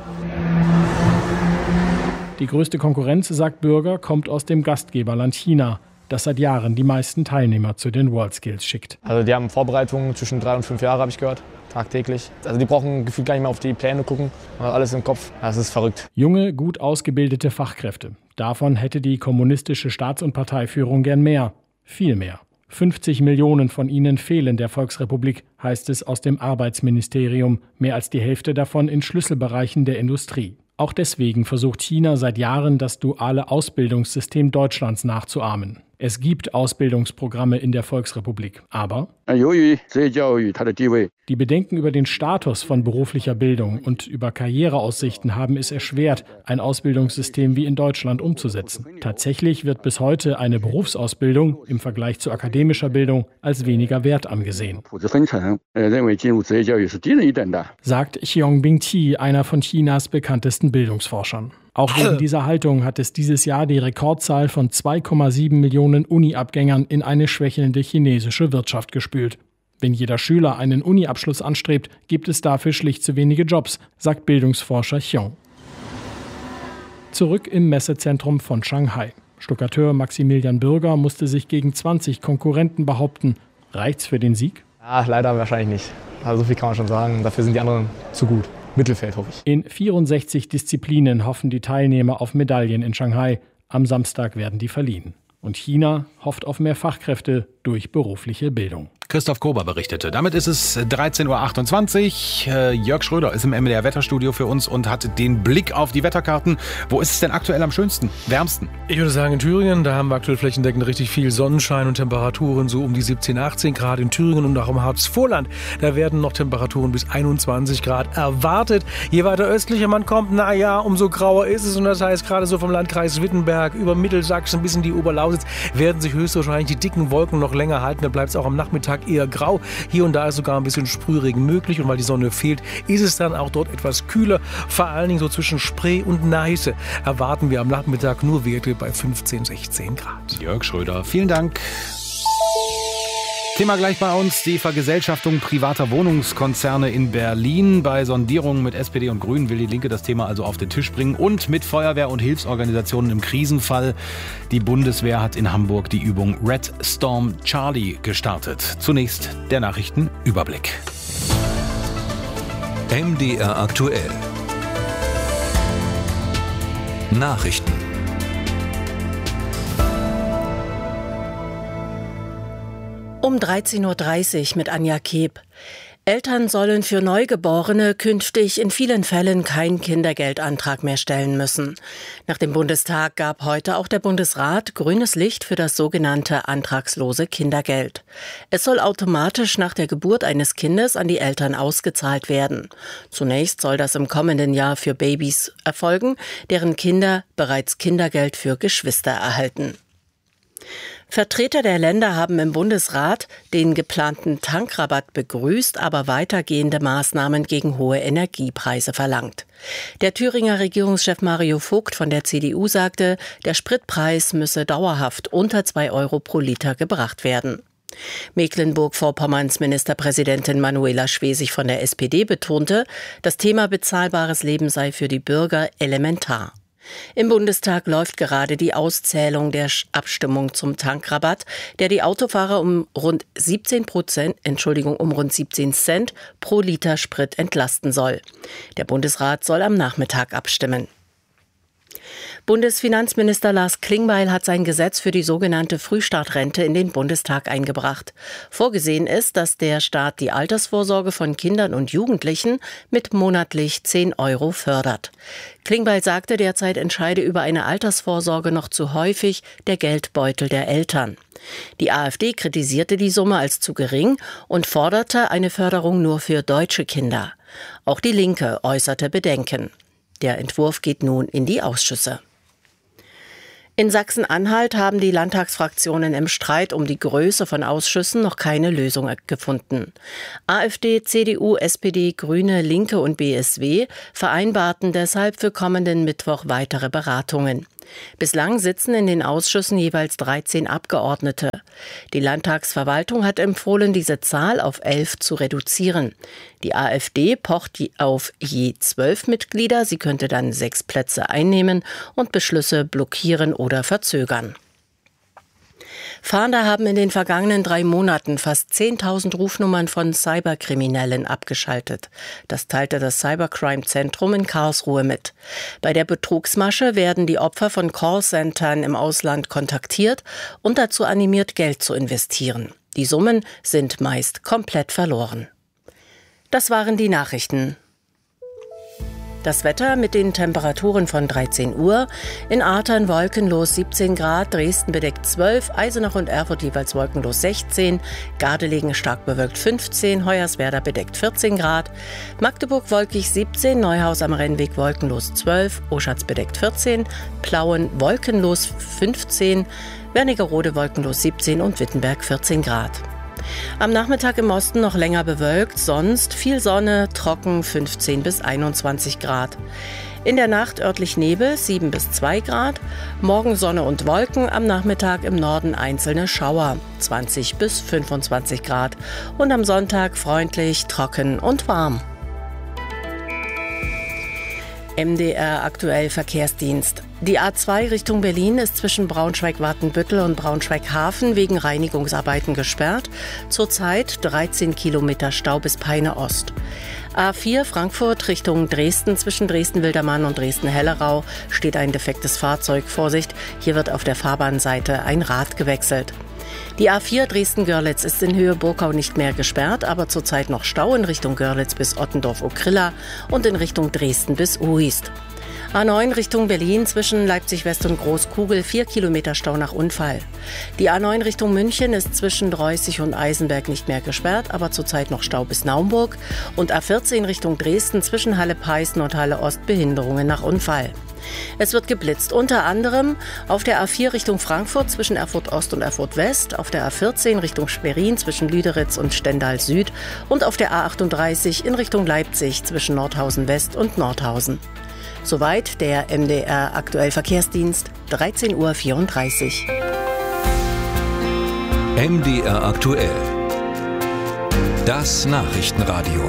Die größte Konkurrenz, sagt Bürger, kommt aus dem Gastgeberland China, das seit Jahren die meisten Teilnehmer zu den World Skills schickt. Also die haben Vorbereitungen zwischen 3 und 5 Jahre, habe ich gehört, tagtäglich. Also die brauchen gefühlt gar nicht mehr auf die Pläne gucken, man hat alles im Kopf. Das ist verrückt. Junge, gut ausgebildete Fachkräfte. Davon hätte die kommunistische Staats- und Parteiführung gern mehr. Viel mehr. 50 Millionen von ihnen fehlen der Volksrepublik, heißt es aus dem Arbeitsministerium. Mehr als die Hälfte davon in Schlüsselbereichen der Industrie. Auch deswegen versucht China seit Jahren, das duale Ausbildungssystem Deutschlands nachzuahmen. Es gibt Ausbildungsprogramme in der Volksrepublik, aber die Bedenken über den Status von beruflicher Bildung und über Karriereaussichten haben es erschwert, ein Ausbildungssystem wie in Deutschland umzusetzen. Tatsächlich wird bis heute eine Berufsausbildung im Vergleich zu akademischer Bildung als weniger wert angesehen, sagt Xiong Bingqi, einer von Chinas bekanntesten Bildungsforschern. Auch wegen dieser Haltung hat es dieses Jahr die Rekordzahl von 2,7 Millionen Uni-Abgängern in eine schwächelnde chinesische Wirtschaft gespült. Wenn jeder Schüler einen Uni-Abschluss anstrebt, gibt es dafür schlicht zu wenige Jobs, sagt Bildungsforscher Xiong. Zurück im Messezentrum von Shanghai. Stuckateur Maximilian Bürger musste sich gegen 20 Konkurrenten behaupten. Reicht's für den Sieg? Ja, leider wahrscheinlich nicht. Also so viel kann man schon sagen. Dafür sind die anderen zu gut. Mittelfeld, hoffe ich. In 64 Disziplinen hoffen die Teilnehmer auf Medaillen in Shanghai. Am Samstag werden die verliehen. Und China hofft auf mehr Fachkräfte durch berufliche Bildung. Christoph Kober berichtete. Damit ist es 13.28 Uhr. Jörg Schröder ist im MDR Wetterstudio für uns und hat den Blick auf die Wetterkarten. Wo ist es denn aktuell am schönsten, wärmsten? Ich würde sagen in Thüringen. Da haben wir aktuell flächendeckend richtig viel Sonnenschein und Temperaturen so um die 17, 18 Grad in Thüringen und auch im Harzvorland. Da werden noch Temperaturen bis 21 Grad erwartet. Je weiter östlicher man kommt, umso grauer ist es. Und das heißt, gerade so vom Landkreis Wittenberg über Mittelsachsen bis in die Oberlausitz werden sich höchstwahrscheinlich die dicken Wolken noch länger halten. Da bleibt es auch am Nachmittag eher grau. Hier und da ist sogar ein bisschen Sprühregen möglich und weil die Sonne fehlt, ist es dann auch dort etwas kühler. Vor allen Dingen so zwischen Spree und Neiße erwarten wir am Nachmittag nur Werte bei 15, 16 Grad. Jörg Schröder, vielen Dank. Thema gleich bei uns, die Vergesellschaftung privater Wohnungskonzerne in Berlin. Bei Sondierungen mit SPD und Grünen will die Linke das Thema also auf den Tisch bringen und mit Feuerwehr und Hilfsorganisationen im Krisenfall. Die Bundeswehr hat in Hamburg die Übung Red Storm Charlie gestartet. Zunächst der Nachrichtenüberblick. MDR aktuell. Nachrichten. Um 13.30 Uhr mit Anja Keb. Eltern sollen für Neugeborene künftig in vielen Fällen keinen Kindergeldantrag mehr stellen müssen. Nach dem Bundestag gab heute auch der Bundesrat grünes Licht für das sogenannte antragslose Kindergeld. Es soll automatisch nach der Geburt eines Kindes an die Eltern ausgezahlt werden. Zunächst soll das im kommenden Jahr für Babys erfolgen, deren Kinder bereits Kindergeld für Geschwister erhalten. Vertreter der Länder haben im Bundesrat den geplanten Tankrabatt begrüßt, aber weitergehende Maßnahmen gegen hohe Energiepreise verlangt. Der Thüringer Regierungschef Mario Vogt von der CDU sagte, der Spritpreis müsse dauerhaft unter 2 Euro pro Liter gebracht werden. Mecklenburg-Vorpommerns Ministerpräsidentin Manuela Schwesig von der SPD betonte, das Thema bezahlbares Leben sei für die Bürger elementar. Im Bundestag läuft gerade die Auszählung der Abstimmung zum Tankrabatt, der die Autofahrer um rund 17 Cent pro Liter Sprit entlasten soll. Der Bundesrat soll am Nachmittag abstimmen. Bundesfinanzminister Lars Klingbeil hat sein Gesetz für die sogenannte Frühstartrente in den Bundestag eingebracht. Vorgesehen ist, dass der Staat die Altersvorsorge von Kindern und Jugendlichen mit monatlich 10 € fördert. Klingbeil sagte, derzeit entscheide über eine Altersvorsorge noch zu häufig der Geldbeutel der Eltern. Die AfD kritisierte die Summe als zu gering und forderte eine Förderung nur für deutsche Kinder. Auch die Linke äußerte Bedenken. Der Entwurf geht nun in die Ausschüsse. In Sachsen-Anhalt haben die Landtagsfraktionen im Streit um die Größe von Ausschüssen noch keine Lösung gefunden. AfD, CDU, SPD, Grüne, Linke und BSW vereinbarten deshalb für kommenden Mittwoch weitere Beratungen. Bislang sitzen in den Ausschüssen jeweils 13 Abgeordnete. Die Landtagsverwaltung hat empfohlen, diese Zahl auf 11 zu reduzieren. Die AfD pocht auf je 12 Mitglieder. Sie könnte dann 6 Plätze einnehmen und Beschlüsse blockieren oder verzögern. Fahnder haben in den vergangenen 3 Monaten fast 10.000 Rufnummern von Cyberkriminellen abgeschaltet. Das teilte das Cybercrime-Zentrum in Karlsruhe mit. Bei der Betrugsmasche werden die Opfer von Callcentern im Ausland kontaktiert und dazu animiert, Geld zu investieren. Die Summen sind meist komplett verloren. Das waren die Nachrichten. Das Wetter mit den Temperaturen von 13 Uhr. In Artern wolkenlos 17 Grad, Dresden bedeckt 12, Eisenach und Erfurt jeweils wolkenlos 16, Gardelegen stark bewölkt 15, Hoyerswerda bedeckt 14 Grad, Magdeburg wolkig 17, Neuhaus am Rennweg wolkenlos 12, Oschatz bedeckt 14, Plauen wolkenlos 15, Wernigerode wolkenlos 17 und Wittenberg 14 Grad. Am Nachmittag im Osten noch länger bewölkt, sonst viel Sonne, trocken 15 bis 21 Grad. In der Nacht örtlich Nebel 7 bis 2 Grad, morgen Sonne und Wolken, am Nachmittag im Norden einzelne Schauer 20 bis 25 Grad und am Sonntag freundlich, trocken und warm. MDR aktuell Verkehrsdienst. Die A2 Richtung Berlin ist zwischen Braunschweig-Watenbüttel und Braunschweig-Hafen wegen Reinigungsarbeiten gesperrt. Zurzeit 13 Kilometer Stau bis Peine Ost. A4 Frankfurt Richtung Dresden zwischen Dresden-Wildermann und Dresden-Hellerau steht ein defektes Fahrzeug. Vorsicht, hier wird auf der Fahrbahnseite ein Rad gewechselt. Die A4 Dresden-Görlitz ist in Höhe Burkau nicht mehr gesperrt, aber zurzeit noch Stau in Richtung Görlitz bis Ottendorf-Okrilla und in Richtung Dresden bis Uist. A9 Richtung Berlin zwischen Leipzig-West und Großkugel 4 Kilometer Stau nach Unfall. Die A9 Richtung München ist zwischen Dreußig und Eisenberg nicht mehr gesperrt, aber zurzeit noch Stau bis Naumburg. Und A14 Richtung Dresden zwischen Halle-Peißen und Halle-Ost Behinderungen nach Unfall. Es wird geblitzt, unter anderem auf der A4 Richtung Frankfurt zwischen Erfurt Ost und Erfurt West, auf der A14 Richtung Schwerin zwischen Lüderitz und Stendal Süd und auf der A38 in Richtung Leipzig zwischen Nordhausen West und Nordhausen. Soweit der MDR aktuell Verkehrsdienst, 13:34 Uhr. MDR aktuell. Das Nachrichtenradio.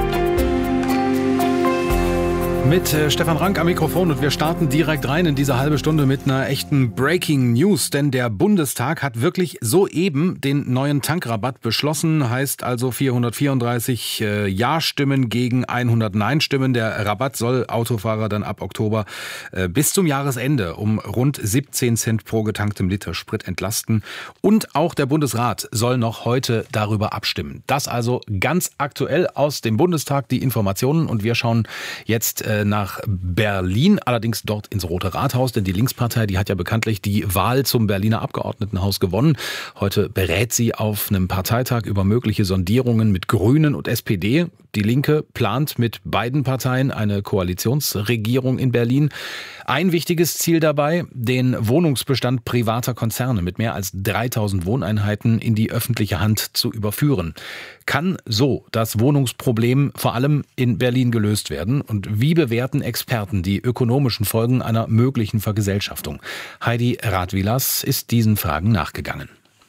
Mit Stefan Rank am Mikrofon und wir starten direkt rein in diese halbe Stunde mit einer echten Breaking News, denn der Bundestag hat wirklich soeben den neuen Tankrabatt beschlossen, heißt also 434 Ja-Stimmen gegen 100 Nein-Stimmen. Der Rabatt soll Autofahrer dann ab Oktober bis zum Jahresende um rund 17 Cent pro getanktem Liter Sprit entlasten und auch der Bundesrat soll noch heute darüber abstimmen. Das also ganz aktuell aus dem Bundestag, die Informationen und wir schauen jetzt nach Berlin, allerdings dort ins Rote Rathaus, denn die Linkspartei, die hat ja bekanntlich die Wahl zum Berliner Abgeordnetenhaus gewonnen. Heute berät sie auf einem Parteitag über mögliche Sondierungen mit Grünen und SPD. Die Linke plant mit beiden Parteien eine Koalitionsregierung in Berlin. Ein wichtiges Ziel dabei, den Wohnungsbestand privater Konzerne mit mehr als 3000 Wohneinheiten in die öffentliche Hand zu überführen. Kann so das Wohnungsproblem vor allem in Berlin gelöst werden? Und wie bewerten Experten die ökonomischen Folgen einer möglichen Vergesellschaftung? Heidi Radwilas ist diesen Fragen nachgegangen.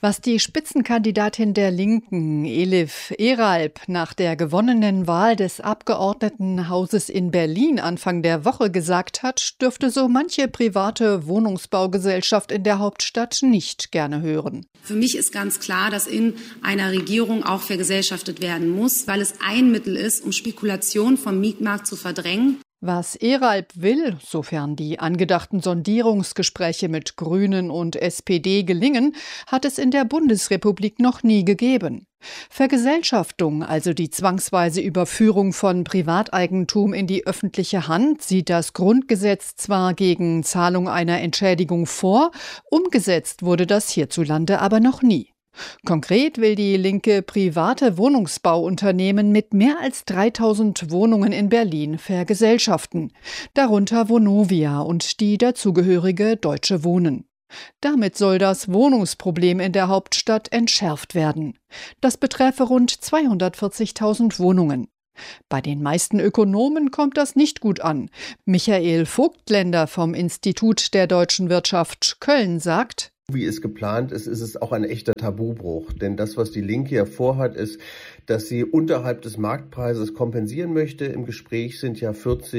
Was die Spitzenkandidatin der Linken, Elif Eralp, nach der gewonnenen Wahl des Abgeordnetenhauses in Berlin Anfang der Woche gesagt hat, dürfte so manche private Wohnungsbaugesellschaft in der Hauptstadt nicht gerne hören. Für mich ist ganz klar, dass in einer Regierung auch vergesellschaftet werden muss, weil es ein Mittel ist, um Spekulation vom Mietmarkt zu verdrängen. Was Eralp will, sofern die angedachten Sondierungsgespräche mit Grünen und SPD gelingen, hat es in der Bundesrepublik noch nie gegeben. Vergesellschaftung, also die zwangsweise Überführung von Privateigentum in die öffentliche Hand, sieht das Grundgesetz zwar gegen Zahlung einer Entschädigung vor, umgesetzt wurde das hierzulande aber noch nie. Konkret will die Linke private Wohnungsbauunternehmen mit mehr als 3000 Wohnungen in Berlin vergesellschaften, darunter Vonovia und die dazugehörige Deutsche Wohnen. Damit soll das Wohnungsproblem in der Hauptstadt entschärft werden. Das betreffe rund 240.000 Wohnungen. Bei den meisten Ökonomen kommt das nicht gut an. Michael Vogtländer vom Institut der deutschen Wirtschaft Köln sagt: Wie es geplant ist, ist es auch ein echter Tabubruch. Denn das, was die Linke ja vorhat, ist, dass sie unterhalb des Marktpreises kompensieren möchte. Im Gespräch sind ja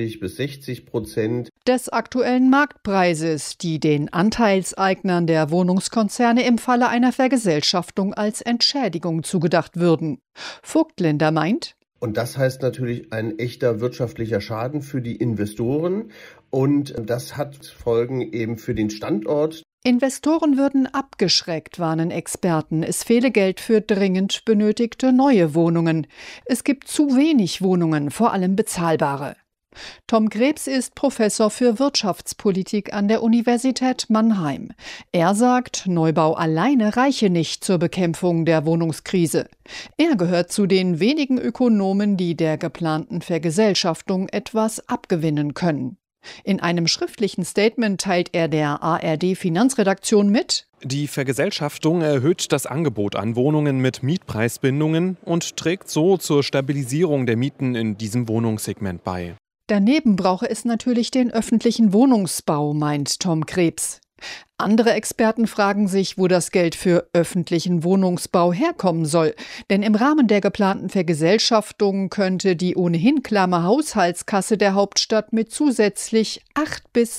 40-60% des aktuellen Marktpreises, die den Anteilseignern der Wohnungskonzerne im Falle einer Vergesellschaftung als Entschädigung zugedacht würden. Vogtländer meint: Und das heißt natürlich ein echter wirtschaftlicher Schaden für die Investoren. Und das hat Folgen eben für den Standort. Investoren würden abgeschreckt, warnen Experten. Es fehle Geld für dringend benötigte neue Wohnungen. Es gibt zu wenig Wohnungen, vor allem bezahlbare. Tom Krebs ist Professor für Wirtschaftspolitik an der Universität Mannheim. Er sagt, Neubau alleine reiche nicht zur Bekämpfung der Wohnungskrise. Er gehört zu den wenigen Ökonomen, die der geplanten Vergesellschaftung etwas abgewinnen können. In einem schriftlichen Statement teilt er der ARD-Finanzredaktion mit: Die Vergesellschaftung erhöht das Angebot an Wohnungen mit Mietpreisbindungen und trägt so zur Stabilisierung der Mieten in diesem Wohnungssegment bei. Daneben brauche es natürlich den öffentlichen Wohnungsbau, meint Tom Krebs. Andere Experten fragen sich, wo das Geld für öffentlichen Wohnungsbau herkommen soll. Denn im Rahmen der geplanten Vergesellschaftung könnte die ohnehin klamme Haushaltskasse der Hauptstadt mit zusätzlich 8 bis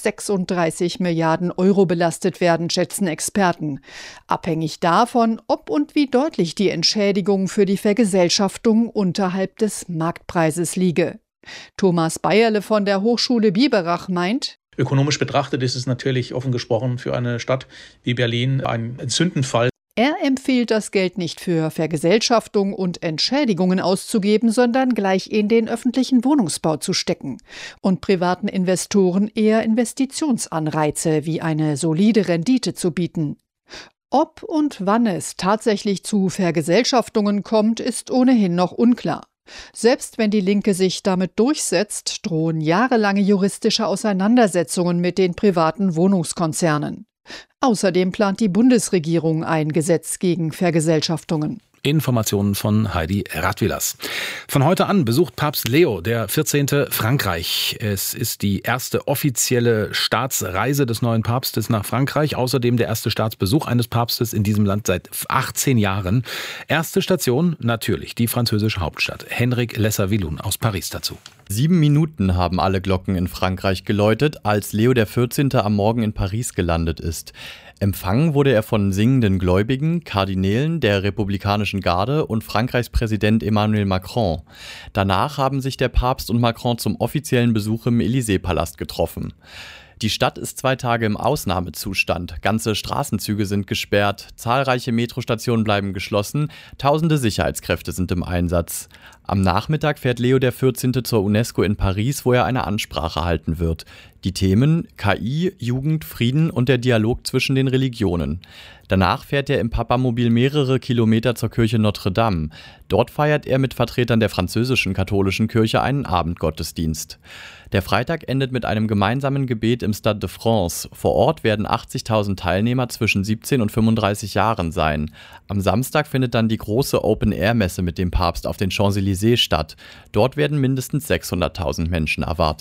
36 Milliarden Euro belastet werden, schätzen Experten. Abhängig davon, ob und wie deutlich die Entschädigung für die Vergesellschaftung unterhalb des Marktpreises liege. Thomas Bayerle von der Hochschule Biberach meint: Ökonomisch betrachtet ist es natürlich offen gesprochen für eine Stadt wie Berlin ein Sündenfall. Er empfiehlt, das Geld nicht für Vergesellschaftung und Entschädigungen auszugeben, sondern gleich in den öffentlichen Wohnungsbau zu stecken und privaten Investoren eher Investitionsanreize wie eine solide Rendite zu bieten. Ob und wann es tatsächlich zu Vergesellschaftungen kommt, ist ohnehin noch unklar. Selbst wenn die Linke sich damit durchsetzt, drohen jahrelange juristische Auseinandersetzungen mit den privaten Wohnungskonzernen. Außerdem plant die Bundesregierung ein Gesetz gegen Vergesellschaftungen. Informationen von Heidi Radwilas. Von heute an besucht Papst Leo der 14. Frankreich. Es ist die erste offizielle Staatsreise des neuen Papstes nach Frankreich. Außerdem der erste Staatsbesuch eines Papstes in diesem Land seit 18 Jahren. Erste Station natürlich die französische Hauptstadt. Henrik Lesser-Willun aus Paris dazu. 7 Minuten haben alle Glocken in Frankreich geläutet, als Leo der 14. am Morgen in Paris gelandet ist. Empfangen wurde er von singenden Gläubigen, Kardinälen, der republikanischen Garde und Frankreichs Präsident Emmanuel Macron. Danach haben sich der Papst und Macron zum offiziellen Besuch im Élysée-Palast getroffen. Die Stadt ist 2 Tage im Ausnahmezustand. Ganze Straßenzüge sind gesperrt, zahlreiche Metrostationen bleiben geschlossen, tausende Sicherheitskräfte sind im Einsatz. Am Nachmittag fährt Leo der 14. zur UNESCO in Paris, wo er eine Ansprache halten wird. Die Themen: KI, Jugend, Frieden und der Dialog zwischen den Religionen. Danach fährt er im Papamobil mehrere Kilometer zur Kirche Notre Dame. Dort feiert er mit Vertretern der französischen katholischen Kirche einen Abendgottesdienst. Der Freitag endet mit einem gemeinsamen Gebet im Stade de France. Vor Ort werden 80.000 Teilnehmer zwischen 17 und 35 Jahren sein. Am Samstag findet dann die große Open-Air-Messe mit dem Papst auf den Champs-Élysées statt. Dort werden mindestens 600.000 Menschen erwartet.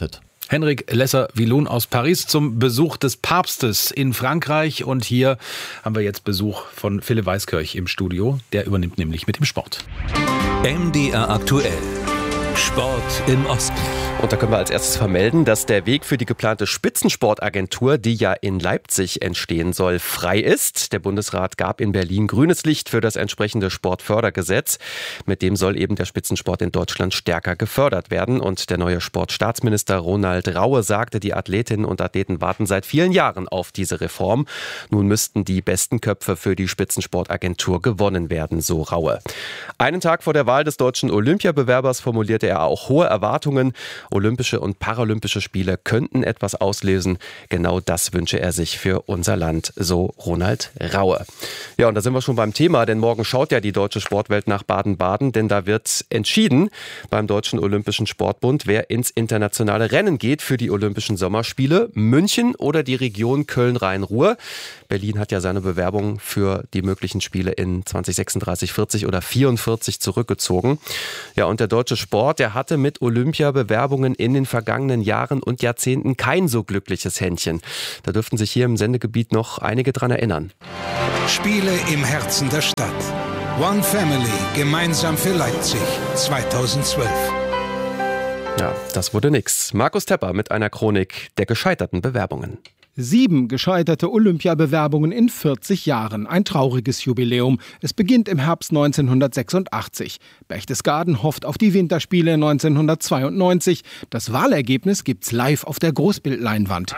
Henrik Lesser-Willun aus Paris zum Besuch des Papstes in Frankreich. Und hier haben wir jetzt Besuch von Philipp Weiskirch im Studio. Der übernimmt nämlich mit dem Sport. MDR aktuell. Sport im Osten. Und da können wir als erstes vermelden, dass der Weg für die geplante Spitzensportagentur, die ja in Leipzig entstehen soll, frei ist. Der Bundesrat gab in Berlin grünes Licht für das entsprechende Sportfördergesetz. Mit dem soll eben der Spitzensport in Deutschland stärker gefördert werden. Und der neue Sportstaatsminister Ronald Raue sagte, die Athletinnen und Athleten warten seit vielen Jahren auf diese Reform. Nun müssten die besten Köpfe für die Spitzensportagentur gewonnen werden, so Raue. Einen Tag vor der Wahl des deutschen Olympiabewerbers formulierte er auch hohe Erwartungen. Olympische und Paralympische Spiele könnten etwas auslösen. Genau das wünsche er sich für unser Land, so Ronald Raue. Ja, und da sind wir schon beim Thema, denn morgen schaut ja die deutsche Sportwelt nach Baden-Baden, denn da wird entschieden beim Deutschen Olympischen Sportbund, wer ins internationale Rennen geht für die Olympischen Sommerspiele. München oder die Region Köln-Rhein-Ruhr. Berlin hat ja seine Bewerbung für die möglichen Spiele in 2036, 40 oder 44 zurückgezogen. Ja, und der deutsche Sport, der hatte mit Olympiabewerbungen in den vergangenen Jahren und Jahrzehnten kein so glückliches Händchen. Da dürften sich hier im Sendegebiet noch einige dran erinnern. Spiele im Herzen der Stadt. One Family, gemeinsam für Leipzig, 2012. Ja, das wurde nix. Markus Tepper mit einer Chronik der gescheiterten Bewerbungen. 7 gescheiterte Olympiabewerbungen in 40 Jahren. Ein trauriges Jubiläum. Es beginnt im Herbst 1986. Berchtesgaden hofft auf die Winterspiele 1992. Das Wahlergebnis gibt's live auf der Großbildleinwand.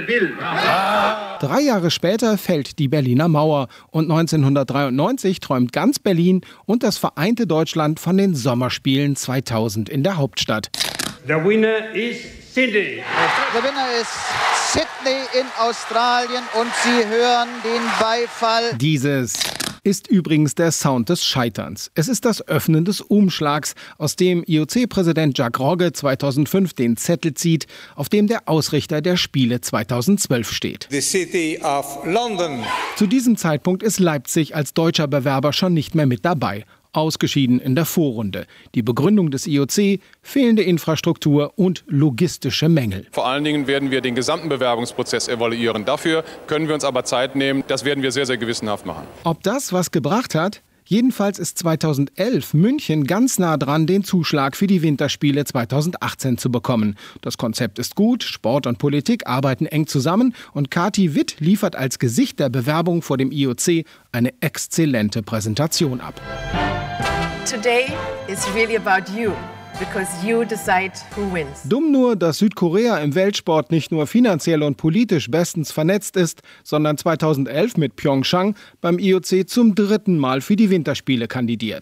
3 Jahre später fällt die Berliner Mauer. Und 1993 träumt ganz Berlin und das vereinte Deutschland von den Sommerspielen 2000 in der Hauptstadt. Der Winner ist Sydney. Der Winner ist Sydney in Australien und Sie hören den Beifall. Dieses ist übrigens der Sound des Scheiterns. Es ist das Öffnen des Umschlags, aus dem IOC-Präsident Jacques Rogge 2005 den Zettel zieht, auf dem der Ausrichter der Spiele 2012 steht. The City of London. Zu diesem Zeitpunkt ist Leipzig als deutscher Bewerber schon nicht mehr mit dabei. Ausgeschieden in der Vorrunde. Die Begründung des IOC, fehlende Infrastruktur und logistische Mängel. Vor allen Dingen werden wir den gesamten Bewerbungsprozess evaluieren. Dafür können wir uns aber Zeit nehmen. Das werden wir sehr, sehr gewissenhaft machen. Ob das was gebracht hat? Jedenfalls ist 2011 München ganz nah dran, den Zuschlag für die Winterspiele 2018 zu bekommen. Das Konzept ist gut, Sport und Politik arbeiten eng zusammen und Kati Witt liefert als Gesicht der Bewerbung vor dem IOC eine exzellente Präsentation ab. Today is really about you. Because you decide who wins. Dumm nur, dass Südkorea im Weltsport nicht nur finanziell und politisch bestens vernetzt ist, sondern 2011 mit Pyeongchang beim IOC zum 3. Mal für die Winterspiele kandidiert.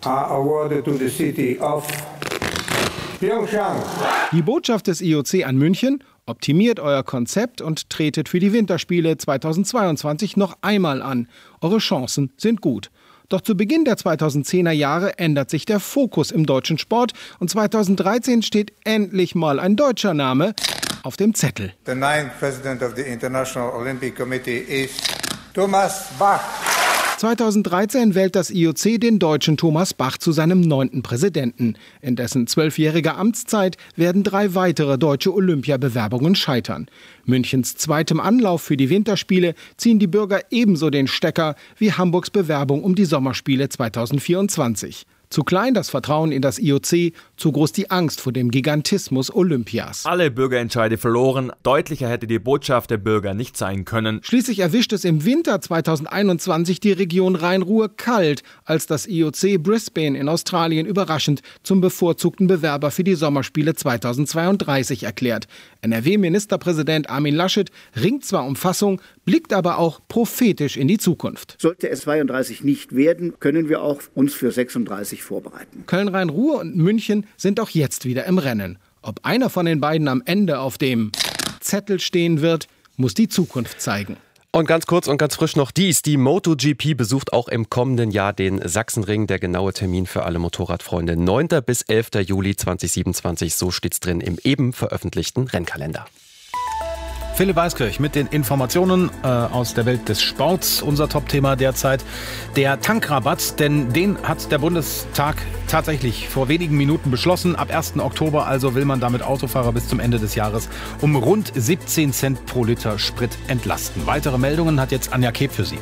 Die Botschaft des IOC an München: Optimiert euer Konzept und tretet für die Winterspiele 2022 noch einmal an. Eure Chancen sind gut. Doch zu Beginn der 2010er Jahre ändert sich der Fokus im deutschen Sport und 2013 steht endlich mal ein deutscher Name auf dem Zettel. The 9th President of the International Olympic Committee is Thomas Bach. 2013 wählt das IOC den Deutschen Thomas Bach zu seinem 9. Präsidenten. In dessen 12-jähriger Amtszeit werden 3 weitere deutsche Olympiabewerbungen scheitern. Münchens zweitem Anlauf für die Winterspiele ziehen die Bürger ebenso den Stecker wie Hamburgs Bewerbung um die Sommerspiele 2024. Zu klein das Vertrauen in das IOC, zu groß die Angst vor dem Gigantismus Olympias. Alle Bürgerentscheide verloren. Deutlicher hätte die Botschaft der Bürger nicht sein können. Schließlich erwischt es im Winter 2021 die Region Rhein-Ruhr kalt, als das IOC Brisbane in Australien überraschend zum bevorzugten Bewerber für die Sommerspiele 2032 erklärt. NRW-Ministerpräsident Armin Laschet ringt zwar um Fassung, blickt aber auch prophetisch in die Zukunft. Sollte es 32 nicht werden, können wir auch uns für 36 vorbereiten. Köln-Rhein-Ruhr und München sind auch jetzt wieder im Rennen. Ob einer von den beiden am Ende auf dem Zettel stehen wird, muss die Zukunft zeigen. Und ganz kurz und ganz frisch noch dies. Die MotoGP besucht auch im kommenden Jahr den Sachsenring. Der genaue Termin für alle Motorradfreunde: 9. bis 11. Juli 2027. So steht's drin im eben veröffentlichten Rennkalender. Philipp Weiskirch mit den Informationen aus der Welt des Sports. Unser Top-Thema derzeit der Tankrabatt, denn den hat der Bundestag tatsächlich vor wenigen Minuten beschlossen. Ab 1. Oktober also will man damit Autofahrer bis zum Ende des Jahres um rund 17 Cent pro Liter Sprit entlasten. Weitere Meldungen hat jetzt Anja Kep für Sie.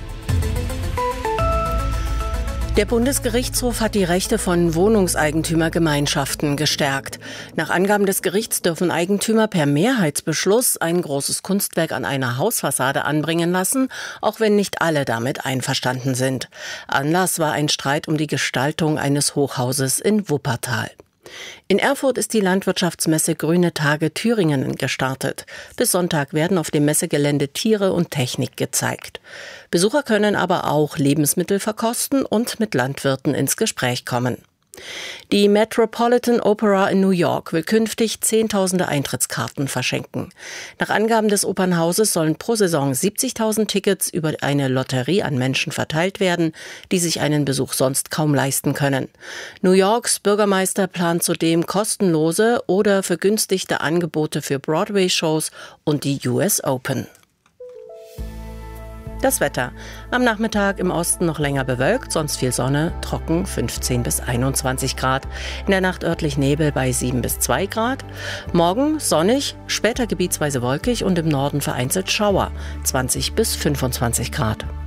Der Bundesgerichtshof hat die Rechte von Wohnungseigentümergemeinschaften gestärkt. Nach Angaben des Gerichts dürfen Eigentümer per Mehrheitsbeschluss ein großes Kunstwerk an einer Hausfassade anbringen lassen, auch wenn nicht alle damit einverstanden sind. Anlass war ein Streit um die Gestaltung eines Hochhauses in Wuppertal. In Erfurt ist die Landwirtschaftsmesse Grüne Tage Thüringen gestartet. Bis Sonntag werden auf dem Messegelände Tiere und Technik gezeigt. Besucher können aber auch Lebensmittel verkosten und mit Landwirten ins Gespräch kommen. Die Metropolitan Opera in New York will künftig Zehntausende Eintrittskarten verschenken. Nach Angaben des Opernhauses sollen pro Saison 70.000 Tickets über eine Lotterie an Menschen verteilt werden, die sich einen Besuch sonst kaum leisten können. New Yorks Bürgermeister plant zudem kostenlose oder vergünstigte Angebote für Broadway-Shows und die US Open. Das Wetter. Am Nachmittag im Osten noch länger bewölkt, sonst viel Sonne, trocken 15 bis 21 Grad. In der Nacht örtlich Nebel bei 7 bis 2 Grad. Morgen sonnig, später gebietsweise wolkig und im Norden vereinzelt Schauer, 20 bis 25 Grad.